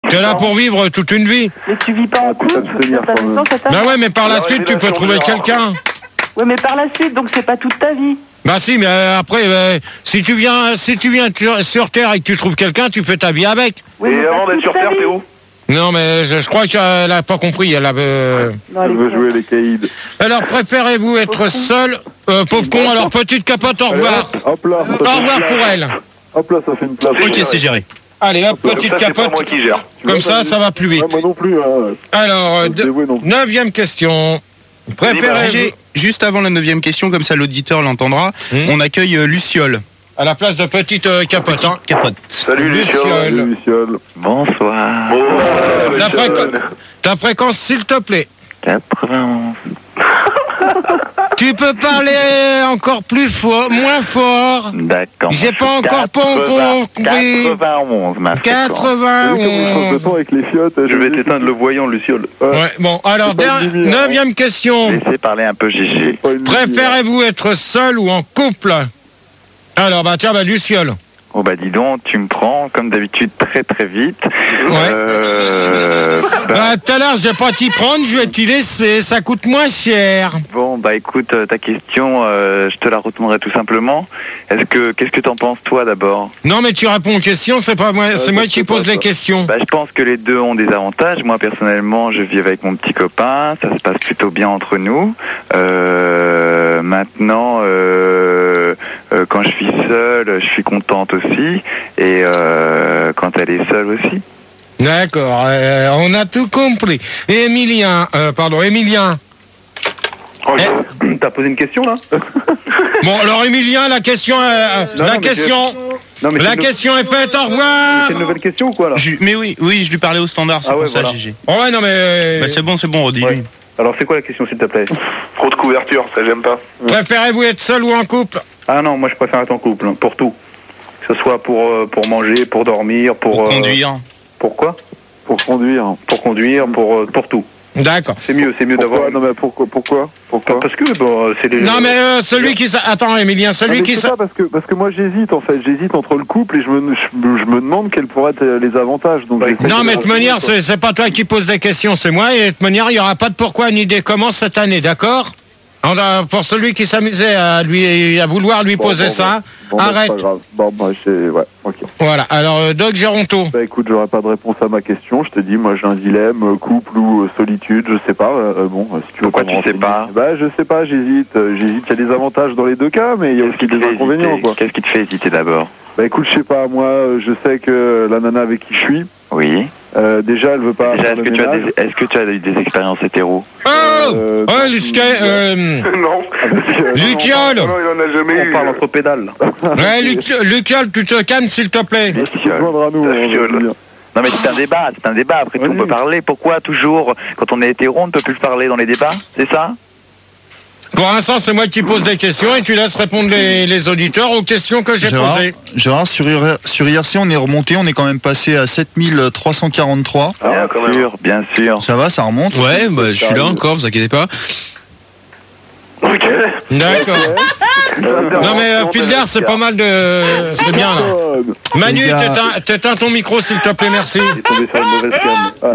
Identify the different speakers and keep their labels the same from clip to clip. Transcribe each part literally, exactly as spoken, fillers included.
Speaker 1: T'es là pour vivre toute une vie.
Speaker 2: Mais tu vis pas en couple.
Speaker 1: Bah ouais, mais par la suite, tu peux trouver quelqu'un.
Speaker 2: Ouais, mais par la suite, donc c'est pas toute ta vie.
Speaker 1: Bah si, mais euh, après, euh, si tu viens, si tu viens sur, sur Terre et que tu trouves quelqu'un, tu fais ta vie avec.
Speaker 2: Oui,
Speaker 3: Et avant d'être sur Terre, t'es où?
Speaker 1: Non, mais je, je crois qu'elle a pas compris. Elle avait. Euh...
Speaker 2: Non,
Speaker 4: Elle veut jouer les caïds.
Speaker 1: Alors, préférez-vous être seul, euh, pauvre con. Alors, petite capote, au revoir.
Speaker 4: Hop là.
Speaker 1: Au revoir pour elle.
Speaker 4: Hop là, ça fait une place.
Speaker 5: Ok, c'est géré.
Speaker 1: Allez, hop, petite
Speaker 3: Ça, c'est pas
Speaker 1: capote.
Speaker 3: moi qui gère.
Speaker 1: Comme ça, ça va plus vite.
Speaker 4: Ouais, moi non plus. Hein.
Speaker 1: Alors, euh,
Speaker 4: Je
Speaker 1: de-
Speaker 4: dévoué non plus.
Speaker 1: neuvième question. Préférez-vous
Speaker 5: Gégé, juste avant la neuvième question, comme ça l'auditeur l'entendra,
Speaker 1: Hmm.
Speaker 5: on accueille euh, Luciole.
Speaker 1: à la place de petite euh, capote, hein.
Speaker 5: Capote.
Speaker 3: Salut Luciole.
Speaker 1: Luciole.
Speaker 4: Luciole.
Speaker 6: Bonsoir.
Speaker 3: Oh, euh,
Speaker 1: Ta,
Speaker 3: Luciole.
Speaker 1: fréquence- ta fréquence, s'il te plaît.
Speaker 6: quatre-vingt-onze.
Speaker 1: Tu peux parler encore plus fort, moins fort.
Speaker 6: D'accord.
Speaker 1: J'ai
Speaker 6: Je
Speaker 1: pas
Speaker 6: suis
Speaker 1: encore pas
Speaker 6: quatre-vingts,
Speaker 1: compris.
Speaker 6: quatre-vingt-onze, ma fréquence.
Speaker 4: T'as vu comme il change de
Speaker 1: quatre-vingt-onze.
Speaker 4: temps avec les fiottes.
Speaker 3: Je vais t'éteindre le voyant, Luciole.
Speaker 1: Ouais, bon, alors,
Speaker 4: C'est pas une
Speaker 1: der-
Speaker 4: lumière,
Speaker 1: neuvième question.
Speaker 6: Laissez parler un peu Gégé.
Speaker 1: Préférez-vous être seul ou en couple? Alors, bah tiens, bah Luciole.
Speaker 6: Oh bah dis donc, tu me prends comme d'habitude très très vite.
Speaker 1: Ouais.
Speaker 6: Euh, bah,
Speaker 1: Bah, tout à l'heure, je vais pas t'y prendre, je vais t'y laisser, ça coûte moins cher.
Speaker 6: bon bah écoute, euh, ta question, euh, je te la retournerai tout simplement. Est-ce que qu'est-ce que t'en penses toi d'abord?
Speaker 1: Non, mais tu réponds aux questions, c'est pas moi, c'est moi qui pose les questions.
Speaker 6: Bah, je pense que les deux ont des avantages. Moi, personnellement, je vis avec mon petit copain. Ça se passe plutôt bien entre nous. Euh, maintenant, euh, euh, quand je suis seule, je suis contente aussi. Et euh, quand elle est seule aussi.
Speaker 1: D'accord, euh, on a tout compris. Et Emilien, euh, pardon, Emilien.
Speaker 3: Oh, t'as posé une question là?
Speaker 1: Bon, alors Emilien, la question, euh,
Speaker 3: Non,
Speaker 1: la
Speaker 3: non, mais
Speaker 1: question,
Speaker 3: Non mais
Speaker 1: la
Speaker 3: c'est une-
Speaker 1: question est faite. Au revoir.
Speaker 3: c'est une nouvelle question ou quoi là?
Speaker 5: Je- mais oui, oui, je lui parlais au standard, c'est
Speaker 3: Ah
Speaker 5: pour
Speaker 3: ouais,
Speaker 5: ça,
Speaker 3: voilà.
Speaker 5: Gégé.
Speaker 1: Oh ouais, non mais.
Speaker 5: Bah, c'est bon, c'est bon, redis-lui.
Speaker 3: Ouais. Alors c'est quoi la question s'il te plaît? Trop de couverture, ça j'aime pas.
Speaker 1: Préférez-vous être seul ou en couple?
Speaker 3: Ah non, moi je préfère être en couple, hein, pour tout. Que ce soit pour, euh, pour manger, pour dormir, pour...
Speaker 5: Pour
Speaker 3: euh,
Speaker 5: conduire.
Speaker 3: Pour quoi?
Speaker 4: Pour conduire.
Speaker 3: Pour conduire, pour, euh, pour tout.
Speaker 1: D'accord.
Speaker 3: C'est mieux, c'est mieux
Speaker 4: Pourquoi
Speaker 3: d'avoir...
Speaker 4: Non mais pourquoi Pourquoi Pourquoi
Speaker 3: Parce que bon, c'est les...
Speaker 1: Non mais euh, celui qui... sa- Attends, Emilien,
Speaker 4: Non,
Speaker 1: celui
Speaker 4: mais
Speaker 1: qui...
Speaker 4: c'est
Speaker 1: sa-
Speaker 4: pas parce que parce que moi j'hésite en fait, j'hésite entre le couple et je me je, me- je me demande quels pourraient être les avantages. Donc
Speaker 3: Ouais.
Speaker 4: j'essaie
Speaker 1: Non
Speaker 4: de
Speaker 1: mais de
Speaker 4: me
Speaker 1: toute manière,
Speaker 4: renseigner,
Speaker 1: c'est c'est pas toi qui poses des questions, c'est moi. Et de toute manière, il y aura pas de pourquoi ni des comment cette année, d'accord? On a- Pour celui qui s'amusait à lui à vouloir lui
Speaker 4: Bon,
Speaker 1: poser
Speaker 4: bon,
Speaker 1: ça,
Speaker 4: Bon, bah, c'est
Speaker 1: arrête.
Speaker 4: pas grave. Bon bah c'est ouais, ok.
Speaker 1: Voilà. Alors euh, Doc Géronto.
Speaker 4: Bah écoute, j'aurais pas de réponse à ma question. Je te dis, moi j'ai un dilemme, euh, couple ou euh, solitude, je sais pas. euh, euh, bon, euh, si tu veux
Speaker 6: Pourquoi
Speaker 4: pas me
Speaker 6: tu sais
Speaker 4: renseigner.
Speaker 6: pas
Speaker 4: Bah je sais pas, j'hésite. euh, j'hésite. Il y a des avantages dans les deux cas, mais il y a
Speaker 6: Qu'est-ce
Speaker 4: aussi
Speaker 6: qui te
Speaker 4: des
Speaker 6: fait
Speaker 4: inconvénients
Speaker 6: hésiter
Speaker 4: quoi.
Speaker 6: Qu'est-ce qui te fait hésiter d'abord?
Speaker 4: Bah écoute, je sais pas. Moi, euh, je sais que la nana avec qui je suis,
Speaker 6: Oui.
Speaker 4: euh, déjà elle veut pas.
Speaker 6: Déjà,
Speaker 4: faire
Speaker 6: est-ce
Speaker 4: le
Speaker 6: que, tu as
Speaker 4: ménage.
Speaker 6: des, est-ce que tu as eu des expériences hétéro?
Speaker 1: Oh
Speaker 4: Euh,
Speaker 1: Oh,
Speaker 4: donc,
Speaker 1: Lucia- euh,
Speaker 3: non.
Speaker 1: Luciole.
Speaker 3: Non, il en a jamais eu. On parle entre pédales là.
Speaker 1: Ouais, Luc- Luciole, tu te calmes s'il te plaît.
Speaker 4: Tu peux te joindre à nous.
Speaker 3: La
Speaker 4: on va
Speaker 3: fiole.
Speaker 4: te dire.
Speaker 6: Non mais c'est un débat, c'est un débat. Après tout, on
Speaker 4: Oui.
Speaker 6: peut parler. Pourquoi toujours, quand on est hétéro, on ne peut plus parler dans les débats? C'est ça?
Speaker 1: Pour l'instant, c'est moi qui pose des questions et tu laisses répondre les, les auditeurs aux questions que j'ai
Speaker 7: Gérard,
Speaker 1: posées.
Speaker 7: Gérard, sur, I R- sur I R C, on est remonté, on est quand même passé à sept mille trois cent quarante-trois.
Speaker 3: Ah,
Speaker 6: Bien
Speaker 3: quand même.
Speaker 6: sûr, bien sûr.
Speaker 7: Ça va, ça remonte.
Speaker 8: Ouais, bah, je suis là encore, vous inquiétez pas.
Speaker 3: Ok.
Speaker 1: D'accord. Non mais euh, Filder, c'est pas mal de... C'est bien là. Manu,
Speaker 7: Les gars.
Speaker 1: t'éteins- t'éteins ton micro s'il te plaît, merci.
Speaker 3: Il est tombé sur une mauvaise cam.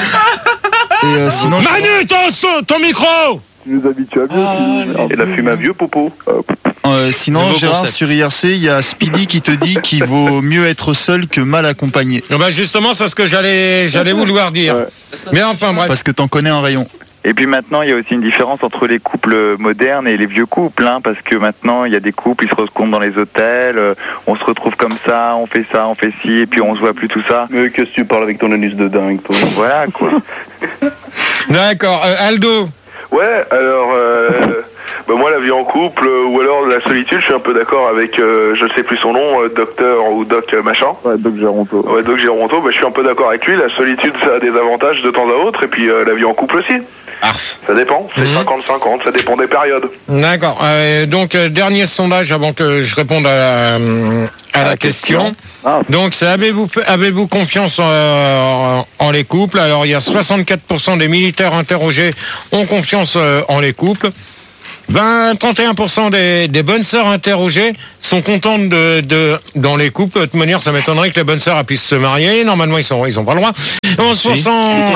Speaker 7: Et euh, sinon,
Speaker 1: Manu, ton, son- ton micro.
Speaker 4: Tu nous habitues à mieux. tu-
Speaker 3: Et la fume à vieux popo.
Speaker 7: euh, sinon
Speaker 8: Nouveau
Speaker 7: Gérard,
Speaker 8: concept.
Speaker 7: sur I R C, il y a Speedy qui te dit qu'il vaut mieux être seul que mal accompagné.
Speaker 1: Eh ben justement, c'est ce que j'allais j'allais vouloir dire.
Speaker 4: Ouais.
Speaker 1: Mais enfin bref.
Speaker 7: Parce que t'en connais un rayon.
Speaker 6: Et puis maintenant, il y a aussi une différence entre les couples modernes et les vieux couples, hein, parce que maintenant, il y a des couples, ils se rencontrent dans les hôtels, euh, on se retrouve comme ça, on fait ça, on fait ci, et puis on se voit plus tout ça.
Speaker 3: Mais qu'est-ce que tu parles avec ton anus de dingue, toi?
Speaker 6: Voilà, quoi.
Speaker 1: D'accord. Euh, Aldo.
Speaker 9: Ouais, alors, euh, bah moi la vie en couple euh, ou alors la solitude, je suis un peu d'accord avec, euh, je ne sais plus son nom, euh, docteur ou doc euh, machin.
Speaker 4: Ouais, Doc Géronto.
Speaker 9: Ouais, doc Géronto, bah, je suis un peu d'accord avec lui, la solitude ça a des avantages de temps à autre et puis euh, la vie en couple aussi.
Speaker 8: Arf.
Speaker 9: Ça dépend, c'est
Speaker 1: Mhm.
Speaker 9: cinquante cinquante, ça dépend des périodes.
Speaker 1: D'accord. Euh, donc, euh, dernier sondage avant que je réponde à la, euh, à la question.
Speaker 4: Ah.
Speaker 1: Donc, c'est avez-vous avez-vous confiance en, en, en les couples? Alors, il y a soixante-quatre pour cent des militaires interrogés ont confiance euh, en les couples. Ben, trente et un pour cent des, des bonnes sœurs interrogées sont contentes de, de dans les couples. De toute manière, ça m'étonnerait que les bonnes sœurs puissent se marier. Normalement, ils sont ils ont pas le droit. onze pour cent,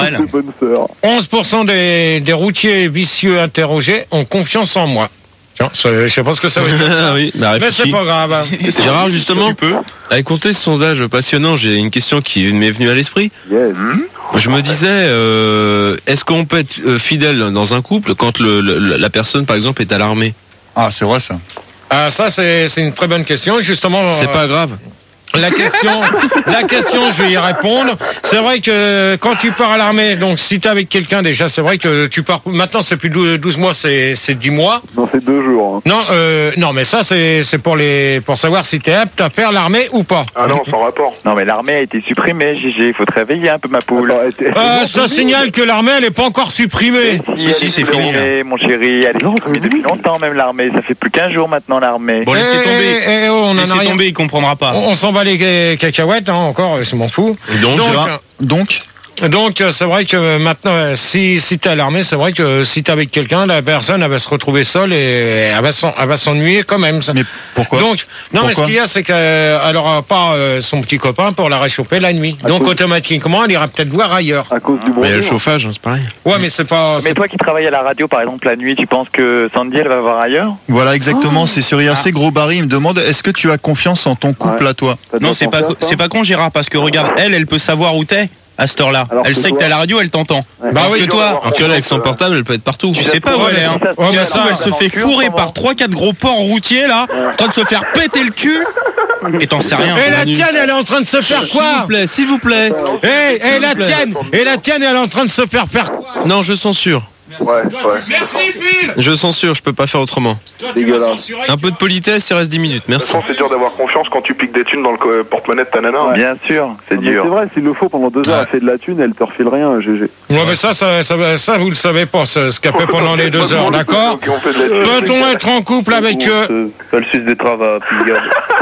Speaker 1: onze pour cent des, des routiers vicieux interrogés ont confiance en moi. Tiens, je sais pas ce que ça veut dire.
Speaker 8: oui, bah,
Speaker 1: mais c'est pas grave.
Speaker 8: Gérard, justement, à compter ce sondage passionnant, j'ai une question qui m'est venue à l'esprit.
Speaker 4: Yes.
Speaker 8: Je me disais, euh, est-ce qu'on peut être euh, fidèle dans un couple quand le, le, la personne, par exemple, est à l'armée?
Speaker 7: Ah, c'est vrai ça.
Speaker 1: Ah, ça, c'est c'est une très bonne question. Justement,
Speaker 8: c'est
Speaker 1: euh,
Speaker 8: pas grave.
Speaker 1: La question, la question, je vais y répondre. C'est vrai que quand tu pars à l'armée, donc si tu es avec quelqu'un déjà, c'est vrai que tu pars. Maintenant, c'est plus douze mois, c'est c'est dix mois.
Speaker 4: Non, c'est deux jours. Hein.
Speaker 1: Non, euh, non, mais ça, c'est c'est pour les pour savoir si tu es apte à faire l'armée ou pas.
Speaker 9: Ah non, sans rapport.
Speaker 6: Non, mais l'armée a été supprimée, Gigi. Il faut te réveiller un peu, ma poule.
Speaker 4: Attends, elle- elle-
Speaker 1: Euh, je te signale que l'armée, elle est pas encore supprimée.
Speaker 5: Si, si, c'est fini, là.
Speaker 6: Mon chéri, elle est
Speaker 4: Non,
Speaker 6: supprimée
Speaker 4: mais
Speaker 6: depuis
Speaker 4: oui.
Speaker 6: longtemps, même l'armée. Ça fait plus qu'un jour maintenant, l'armée.
Speaker 5: Bon, laissez
Speaker 1: Eh,
Speaker 5: tomber.
Speaker 1: eh, eh, oh, on en a
Speaker 5: Laissez
Speaker 1: rien.
Speaker 5: tomber, il comprendra pas.
Speaker 1: On, on s'en bat les ca- cacahuètes, hein, encore, je m'en fous.
Speaker 8: Donc,
Speaker 1: Donc,
Speaker 7: Gérard, donc
Speaker 1: Donc euh, c'est vrai que maintenant, euh, si, si tu es à l'armée, c'est vrai que si tu es avec quelqu'un, la personne elle va se retrouver seule et elle va s'en- elle va s'ennuyer quand même. Ça.
Speaker 7: Mais pourquoi?
Speaker 1: Donc, non, mais ce
Speaker 7: Pourquoi
Speaker 1: qu'il y a, c'est qu'elle n'aura pas euh, son petit copain pour la réchauffer la nuit.
Speaker 4: À
Speaker 1: Donc
Speaker 4: cause-
Speaker 1: automatiquement, elle ira peut-être voir ailleurs.
Speaker 4: À cause du
Speaker 8: mais il y a le
Speaker 4: bonjour.
Speaker 8: chauffage, hein, c'est pareil.
Speaker 1: Ouais, mais c'est pas...
Speaker 6: Mais
Speaker 1: c'est-
Speaker 6: toi qui travailles à la radio, par exemple, la nuit, tu penses que Sandy, elle va voir ailleurs?
Speaker 7: Voilà, exactement, c'est sur I R C. Gros Barry, il me demande, est-ce que tu as confiance en ton couple
Speaker 4: Ouais.
Speaker 7: à toi?
Speaker 4: T'as
Speaker 5: Non,
Speaker 4: déjà
Speaker 5: c'est pas,
Speaker 4: pensé à
Speaker 5: co-
Speaker 4: ça
Speaker 5: c'est pas con, Gérard, parce que regarde, elle, elle peut savoir où t'es à cette heure-là.
Speaker 4: Alors
Speaker 5: Elle
Speaker 4: que
Speaker 5: sait que
Speaker 4: toi-
Speaker 5: t'es à la radio, elle t'entend.
Speaker 4: Ouais.
Speaker 1: Bah
Speaker 5: Alors
Speaker 1: oui,
Speaker 5: que toi,
Speaker 8: En tout cas, avec son portable, elle peut être partout.
Speaker 5: tu sais pas où
Speaker 1: Ouais,
Speaker 5: elle est, hein.
Speaker 1: mais
Speaker 6: Ouais,
Speaker 1: mais
Speaker 5: Ça se trouve, elle se fait fourrer par trois quatre gros porcs routiers, là, en train de se faire péter le cul, et t'en sais rien.
Speaker 1: Et la
Speaker 8: Manu.
Speaker 1: tienne, elle est en train de se faire
Speaker 8: S'il vous
Speaker 1: quoi?
Speaker 8: plaît, s'il vous plaît.
Speaker 1: Eh,
Speaker 8: S'il
Speaker 1: et
Speaker 8: vous
Speaker 1: la
Speaker 8: plaît.
Speaker 1: tienne, et la tienne, elle est en train de se faire faire quoi?
Speaker 8: Non, je censure.
Speaker 9: Ouais, ouais.
Speaker 1: Merci, Phil.
Speaker 8: Je censure, je peux pas faire autrement.
Speaker 1: Toi, tu vas
Speaker 4: Dégueulasse.
Speaker 1: censurer.
Speaker 8: Un peu de politesse, il reste dix minutes,
Speaker 9: De toute
Speaker 8: merci.
Speaker 9: façon, c'est dur d'avoir confiance quand tu piques des thunes dans le co- porte-monnaie de ta nana.
Speaker 6: Bien sûr, c'est
Speaker 4: Mais
Speaker 6: dur.
Speaker 4: c'est vrai, s'il le faut pendant deux heures,
Speaker 7: Ouais.
Speaker 4: elle fait de la thune, elle te refile rien, G G.
Speaker 1: Ouais, mais ça, ça, ça, ça, vous le savez pas, ce, ce qu'elle fait pendant les deux heures, d'accord?
Speaker 9: Qui ont fait de la thune.
Speaker 1: Peut-on être en couple avec eux?
Speaker 3: Ça le suce des travaux, pigage.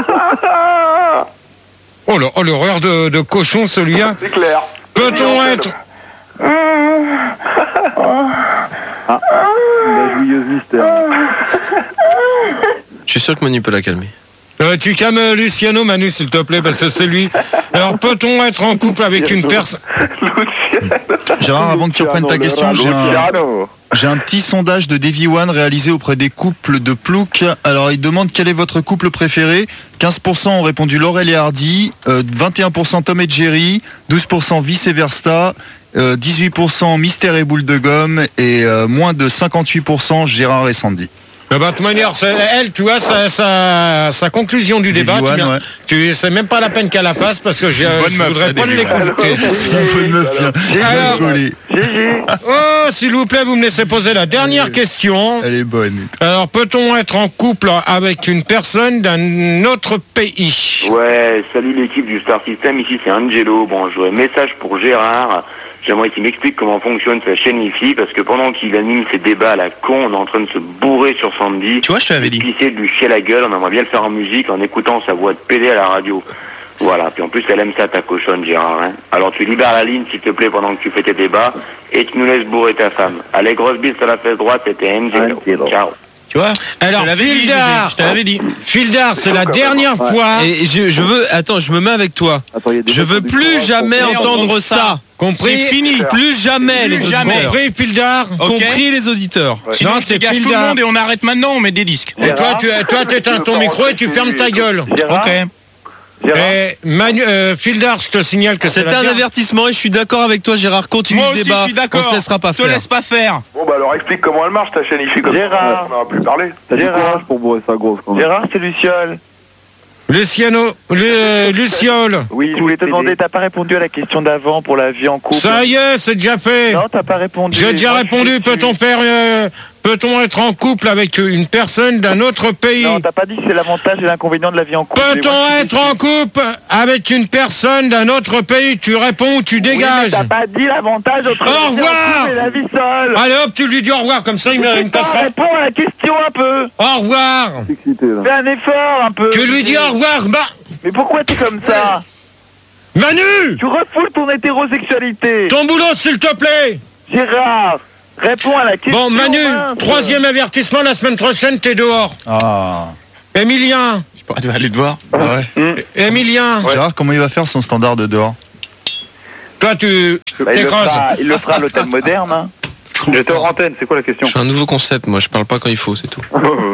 Speaker 1: Oh, le- oh, l'horreur de, de cochon, celui-là.
Speaker 9: C'est clair.
Speaker 1: Peut-on être...
Speaker 4: La jouilleuse mystère.
Speaker 8: Je suis sûr que Manu peut la calmer.
Speaker 1: Euh, tu calmes euh, Luciano, Manu, s'il te plaît, parce que c'est lui. Alors, peut-on être en couple avec une personne...
Speaker 7: Gérard, avant que tu reprennes ta question, j'ai un,
Speaker 6: Luciano.
Speaker 7: j'ai un petit sondage de Davy One réalisé auprès des couples de Plouc. Alors, il demande quel est votre couple préféré. quinze pour cent ont répondu Laurel et Hardy, euh, vingt et un pour cent Tom et Jerry, douze pour cent Vice Versa, euh, dix-huit pour cent Mystère et Boule de Gomme et euh, moins de cinquante-huit pour cent Gérard et Sandy.
Speaker 1: Eh ben, de toute manière, c'est- elle, tu vois, sa, sa, sa conclusion du débat,
Speaker 7: Davy
Speaker 1: tu,
Speaker 7: One,
Speaker 1: viens-
Speaker 7: ouais.
Speaker 1: tu c'est même pas la peine qu'elle la fasse, parce que j'ai-
Speaker 5: Bonne
Speaker 1: je
Speaker 5: meuf,
Speaker 1: voudrais
Speaker 5: ça,
Speaker 1: pas
Speaker 5: Davy One.
Speaker 1: l'écouter.
Speaker 7: Bonne meuf, bien.
Speaker 1: Alors-
Speaker 7: Rigolé.
Speaker 1: Oh, s'il vous plaît, vous me laissez poser la dernière question.
Speaker 7: Elle est bonne.
Speaker 1: Alors, peut-on être en couple avec une personne d'un autre pays?
Speaker 10: Ouais, salut l'équipe du Star System, ici c'est Angelo. Bon, j'aurais un message pour Gérard. J'aimerais qu'il m'explique comment fonctionne sa chaîne ici, parce que pendant qu'il anime ses débats à la con, on est en train de se bourrer sur Sandy.
Speaker 5: Tu vois, je te l'avais dit.
Speaker 10: Pisser, de lui chier la gueule, on aimerait bien le faire en musique en écoutant sa voix de pédé à la radio. Voilà, puis en plus elle aime ça ta cochonne Gérard, hein. Alors tu libères la ligne s'il te plaît pendant que tu fais tes débats, et tu nous laisses bourrer ta femme. Allez, grosse bise à la fesse droite, c'était Angelo.
Speaker 4: Angelo.
Speaker 10: Ciao.
Speaker 5: Tu vois?
Speaker 1: Alors,
Speaker 5: Je te l'avais dit,
Speaker 1: Fildar,
Speaker 5: je te l'avais dit.
Speaker 1: Fildar, c'est la dernière
Speaker 4: Ouais.
Speaker 1: fois.
Speaker 8: Et je, je veux, attends, je me mets avec toi.
Speaker 4: Attends, il y a des
Speaker 8: Je
Speaker 4: mecs
Speaker 8: veux
Speaker 4: qui ont
Speaker 8: plus
Speaker 4: des courants
Speaker 8: jamais
Speaker 4: pour-
Speaker 8: entendre
Speaker 5: entendre
Speaker 8: ça.
Speaker 5: ça.
Speaker 1: Compris?
Speaker 8: C'est fini. Plus jamais les
Speaker 5: Plus jamais.
Speaker 8: auditeurs.
Speaker 1: Compris, Fildar?
Speaker 5: Ok.
Speaker 8: Compris les auditeurs.
Speaker 5: Sinon,
Speaker 1: Non,
Speaker 5: je
Speaker 1: c'est
Speaker 5: dégage tout le
Speaker 1: Fildar.
Speaker 5: monde et on arrête maintenant, on met des disques.
Speaker 1: Et toi, tu toi, t'éteins ton micro et tu fermes ta gueule.
Speaker 6: Gérard,
Speaker 5: Ok.
Speaker 6: Gérard,
Speaker 1: Et Manu, euh, Fildar, je te signale que c'est
Speaker 8: C'était
Speaker 1: la
Speaker 8: un
Speaker 1: dernière-
Speaker 8: avertissement et je suis d'accord avec toi, Gérard. Continue
Speaker 5: Moi
Speaker 8: le
Speaker 5: aussi,
Speaker 8: débat.
Speaker 5: je suis d'accord.
Speaker 8: On se laissera pas
Speaker 5: Je te
Speaker 8: faire.
Speaker 5: laisse pas faire.
Speaker 9: Bon, bah alors explique comment elle marche ta chaîne ici, comme
Speaker 6: Gérard.
Speaker 9: ça, on aura plus parler.
Speaker 4: T'as du
Speaker 6: Gérard.
Speaker 4: courage pour bourrer sa grosse quand même.
Speaker 6: Gérard, c'est Luciole.
Speaker 1: Luciano, Lu- euh, Luciole.
Speaker 6: Oui, je voulais te demander, t'as pas répondu à la question d'avant pour la vie en couple?
Speaker 1: Ça y est, c'est déjà fait.
Speaker 6: Non, t'as pas répondu.
Speaker 1: J'ai déjà
Speaker 6: Moi, je
Speaker 1: répondu.
Speaker 6: suis
Speaker 1: Peut-on
Speaker 6: dessus.
Speaker 1: faire, euh, peut-on être en couple avec une personne d'un autre pays?
Speaker 6: Non, t'as pas dit que c'est l'avantage et l'inconvénient de la vie en couple. Et moi,
Speaker 1: Peut-on
Speaker 6: je suis
Speaker 1: être
Speaker 6: déçu.
Speaker 1: en couple avec une personne d'un autre pays? Tu réponds ou tu
Speaker 6: Oui, mais
Speaker 1: dégages?
Speaker 6: t'as pas dit l'avantage entre
Speaker 1: Au
Speaker 6: la vie en
Speaker 1: revoir.
Speaker 6: couple et la vie seule.
Speaker 1: Allez hop, tu lui dis au revoir, comme ça il me, il me
Speaker 6: Putain,
Speaker 1: passera.
Speaker 6: réponds à la question un peu.
Speaker 1: Au revoir.
Speaker 4: Je suis excité là.
Speaker 6: Fais un effort un peu.
Speaker 1: Tu lui dis au revoir. Bah,
Speaker 6: Mais pourquoi t'es comme ça?
Speaker 1: Manu,
Speaker 6: Tu refoules ton hétérosexualité.
Speaker 1: ton boulot s'il te plaît.
Speaker 6: Gérard,
Speaker 2: Réponds à la question.
Speaker 1: Bon, Manu,
Speaker 2: mince.
Speaker 1: troisième avertissement, la semaine prochaine, t'es dehors.
Speaker 7: Ah.
Speaker 1: Emilien.
Speaker 5: Je pourrais aller te voir.
Speaker 7: Ah ouais.
Speaker 3: Hum.
Speaker 1: Emilien.
Speaker 3: Ouais.
Speaker 7: Gérard, comment il va faire son standard de dehors?
Speaker 1: Toi, tu
Speaker 3: Bah, il, le
Speaker 1: t'écrases.
Speaker 3: fera, il le fera à l'hôtel moderne. Hein. J'étais hors antenne, c'est quoi la question?
Speaker 8: J'ai un nouveau concept, moi je parle pas quand il faut, c'est tout.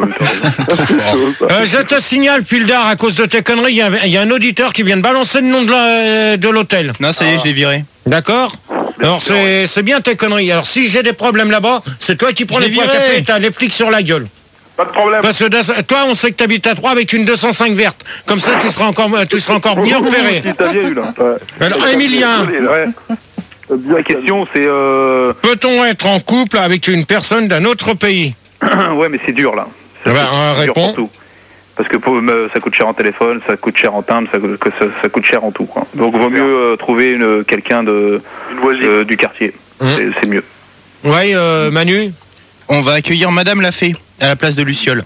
Speaker 1: Euh, je te signale, Pildar, à cause de tes conneries, il y, a- il y a un auditeur qui vient de balancer le nom de la- de l'hôtel.
Speaker 5: Non, ça y est, je l'ai viré.
Speaker 1: D'accord? Alors, c'est c'est bien tes conneries. Alors, si j'ai des problèmes là-bas, c'est toi qui prends
Speaker 5: Je
Speaker 1: les
Speaker 5: l'ai
Speaker 1: points à
Speaker 5: viré.
Speaker 1: café et t'as les flics sur la gueule.
Speaker 9: Pas de problème.
Speaker 1: Parce que de- toi, on sait que t'habites à Troyes avec une deux cent cinq verte. Comme ça, tu seras encore, tu seras encore mieux repéré.
Speaker 3: Si t'as bien eu là.
Speaker 1: Alors, Emilien,
Speaker 3: Ouais. La question c'est euh...
Speaker 1: peut-on être en couple avec une personne d'un autre pays?
Speaker 3: ouais mais c'est dur là.
Speaker 1: Eh ben, euh,
Speaker 3: C'est dur
Speaker 1: réponds.
Speaker 3: pour tout. Parce que pour, me- ça coûte cher en téléphone, ça coûte cher en timbre, ça, que ça, ça coûte cher en tout. Quoi. Donc vaut mieux euh, trouver une, quelqu'un de,
Speaker 9: Une voisine.
Speaker 3: euh, du quartier.
Speaker 1: Mmh.
Speaker 3: C'est, c'est mieux.
Speaker 1: Ouais, euh, Manu.
Speaker 5: On va accueillir Madame Lafay à la place de Luciole.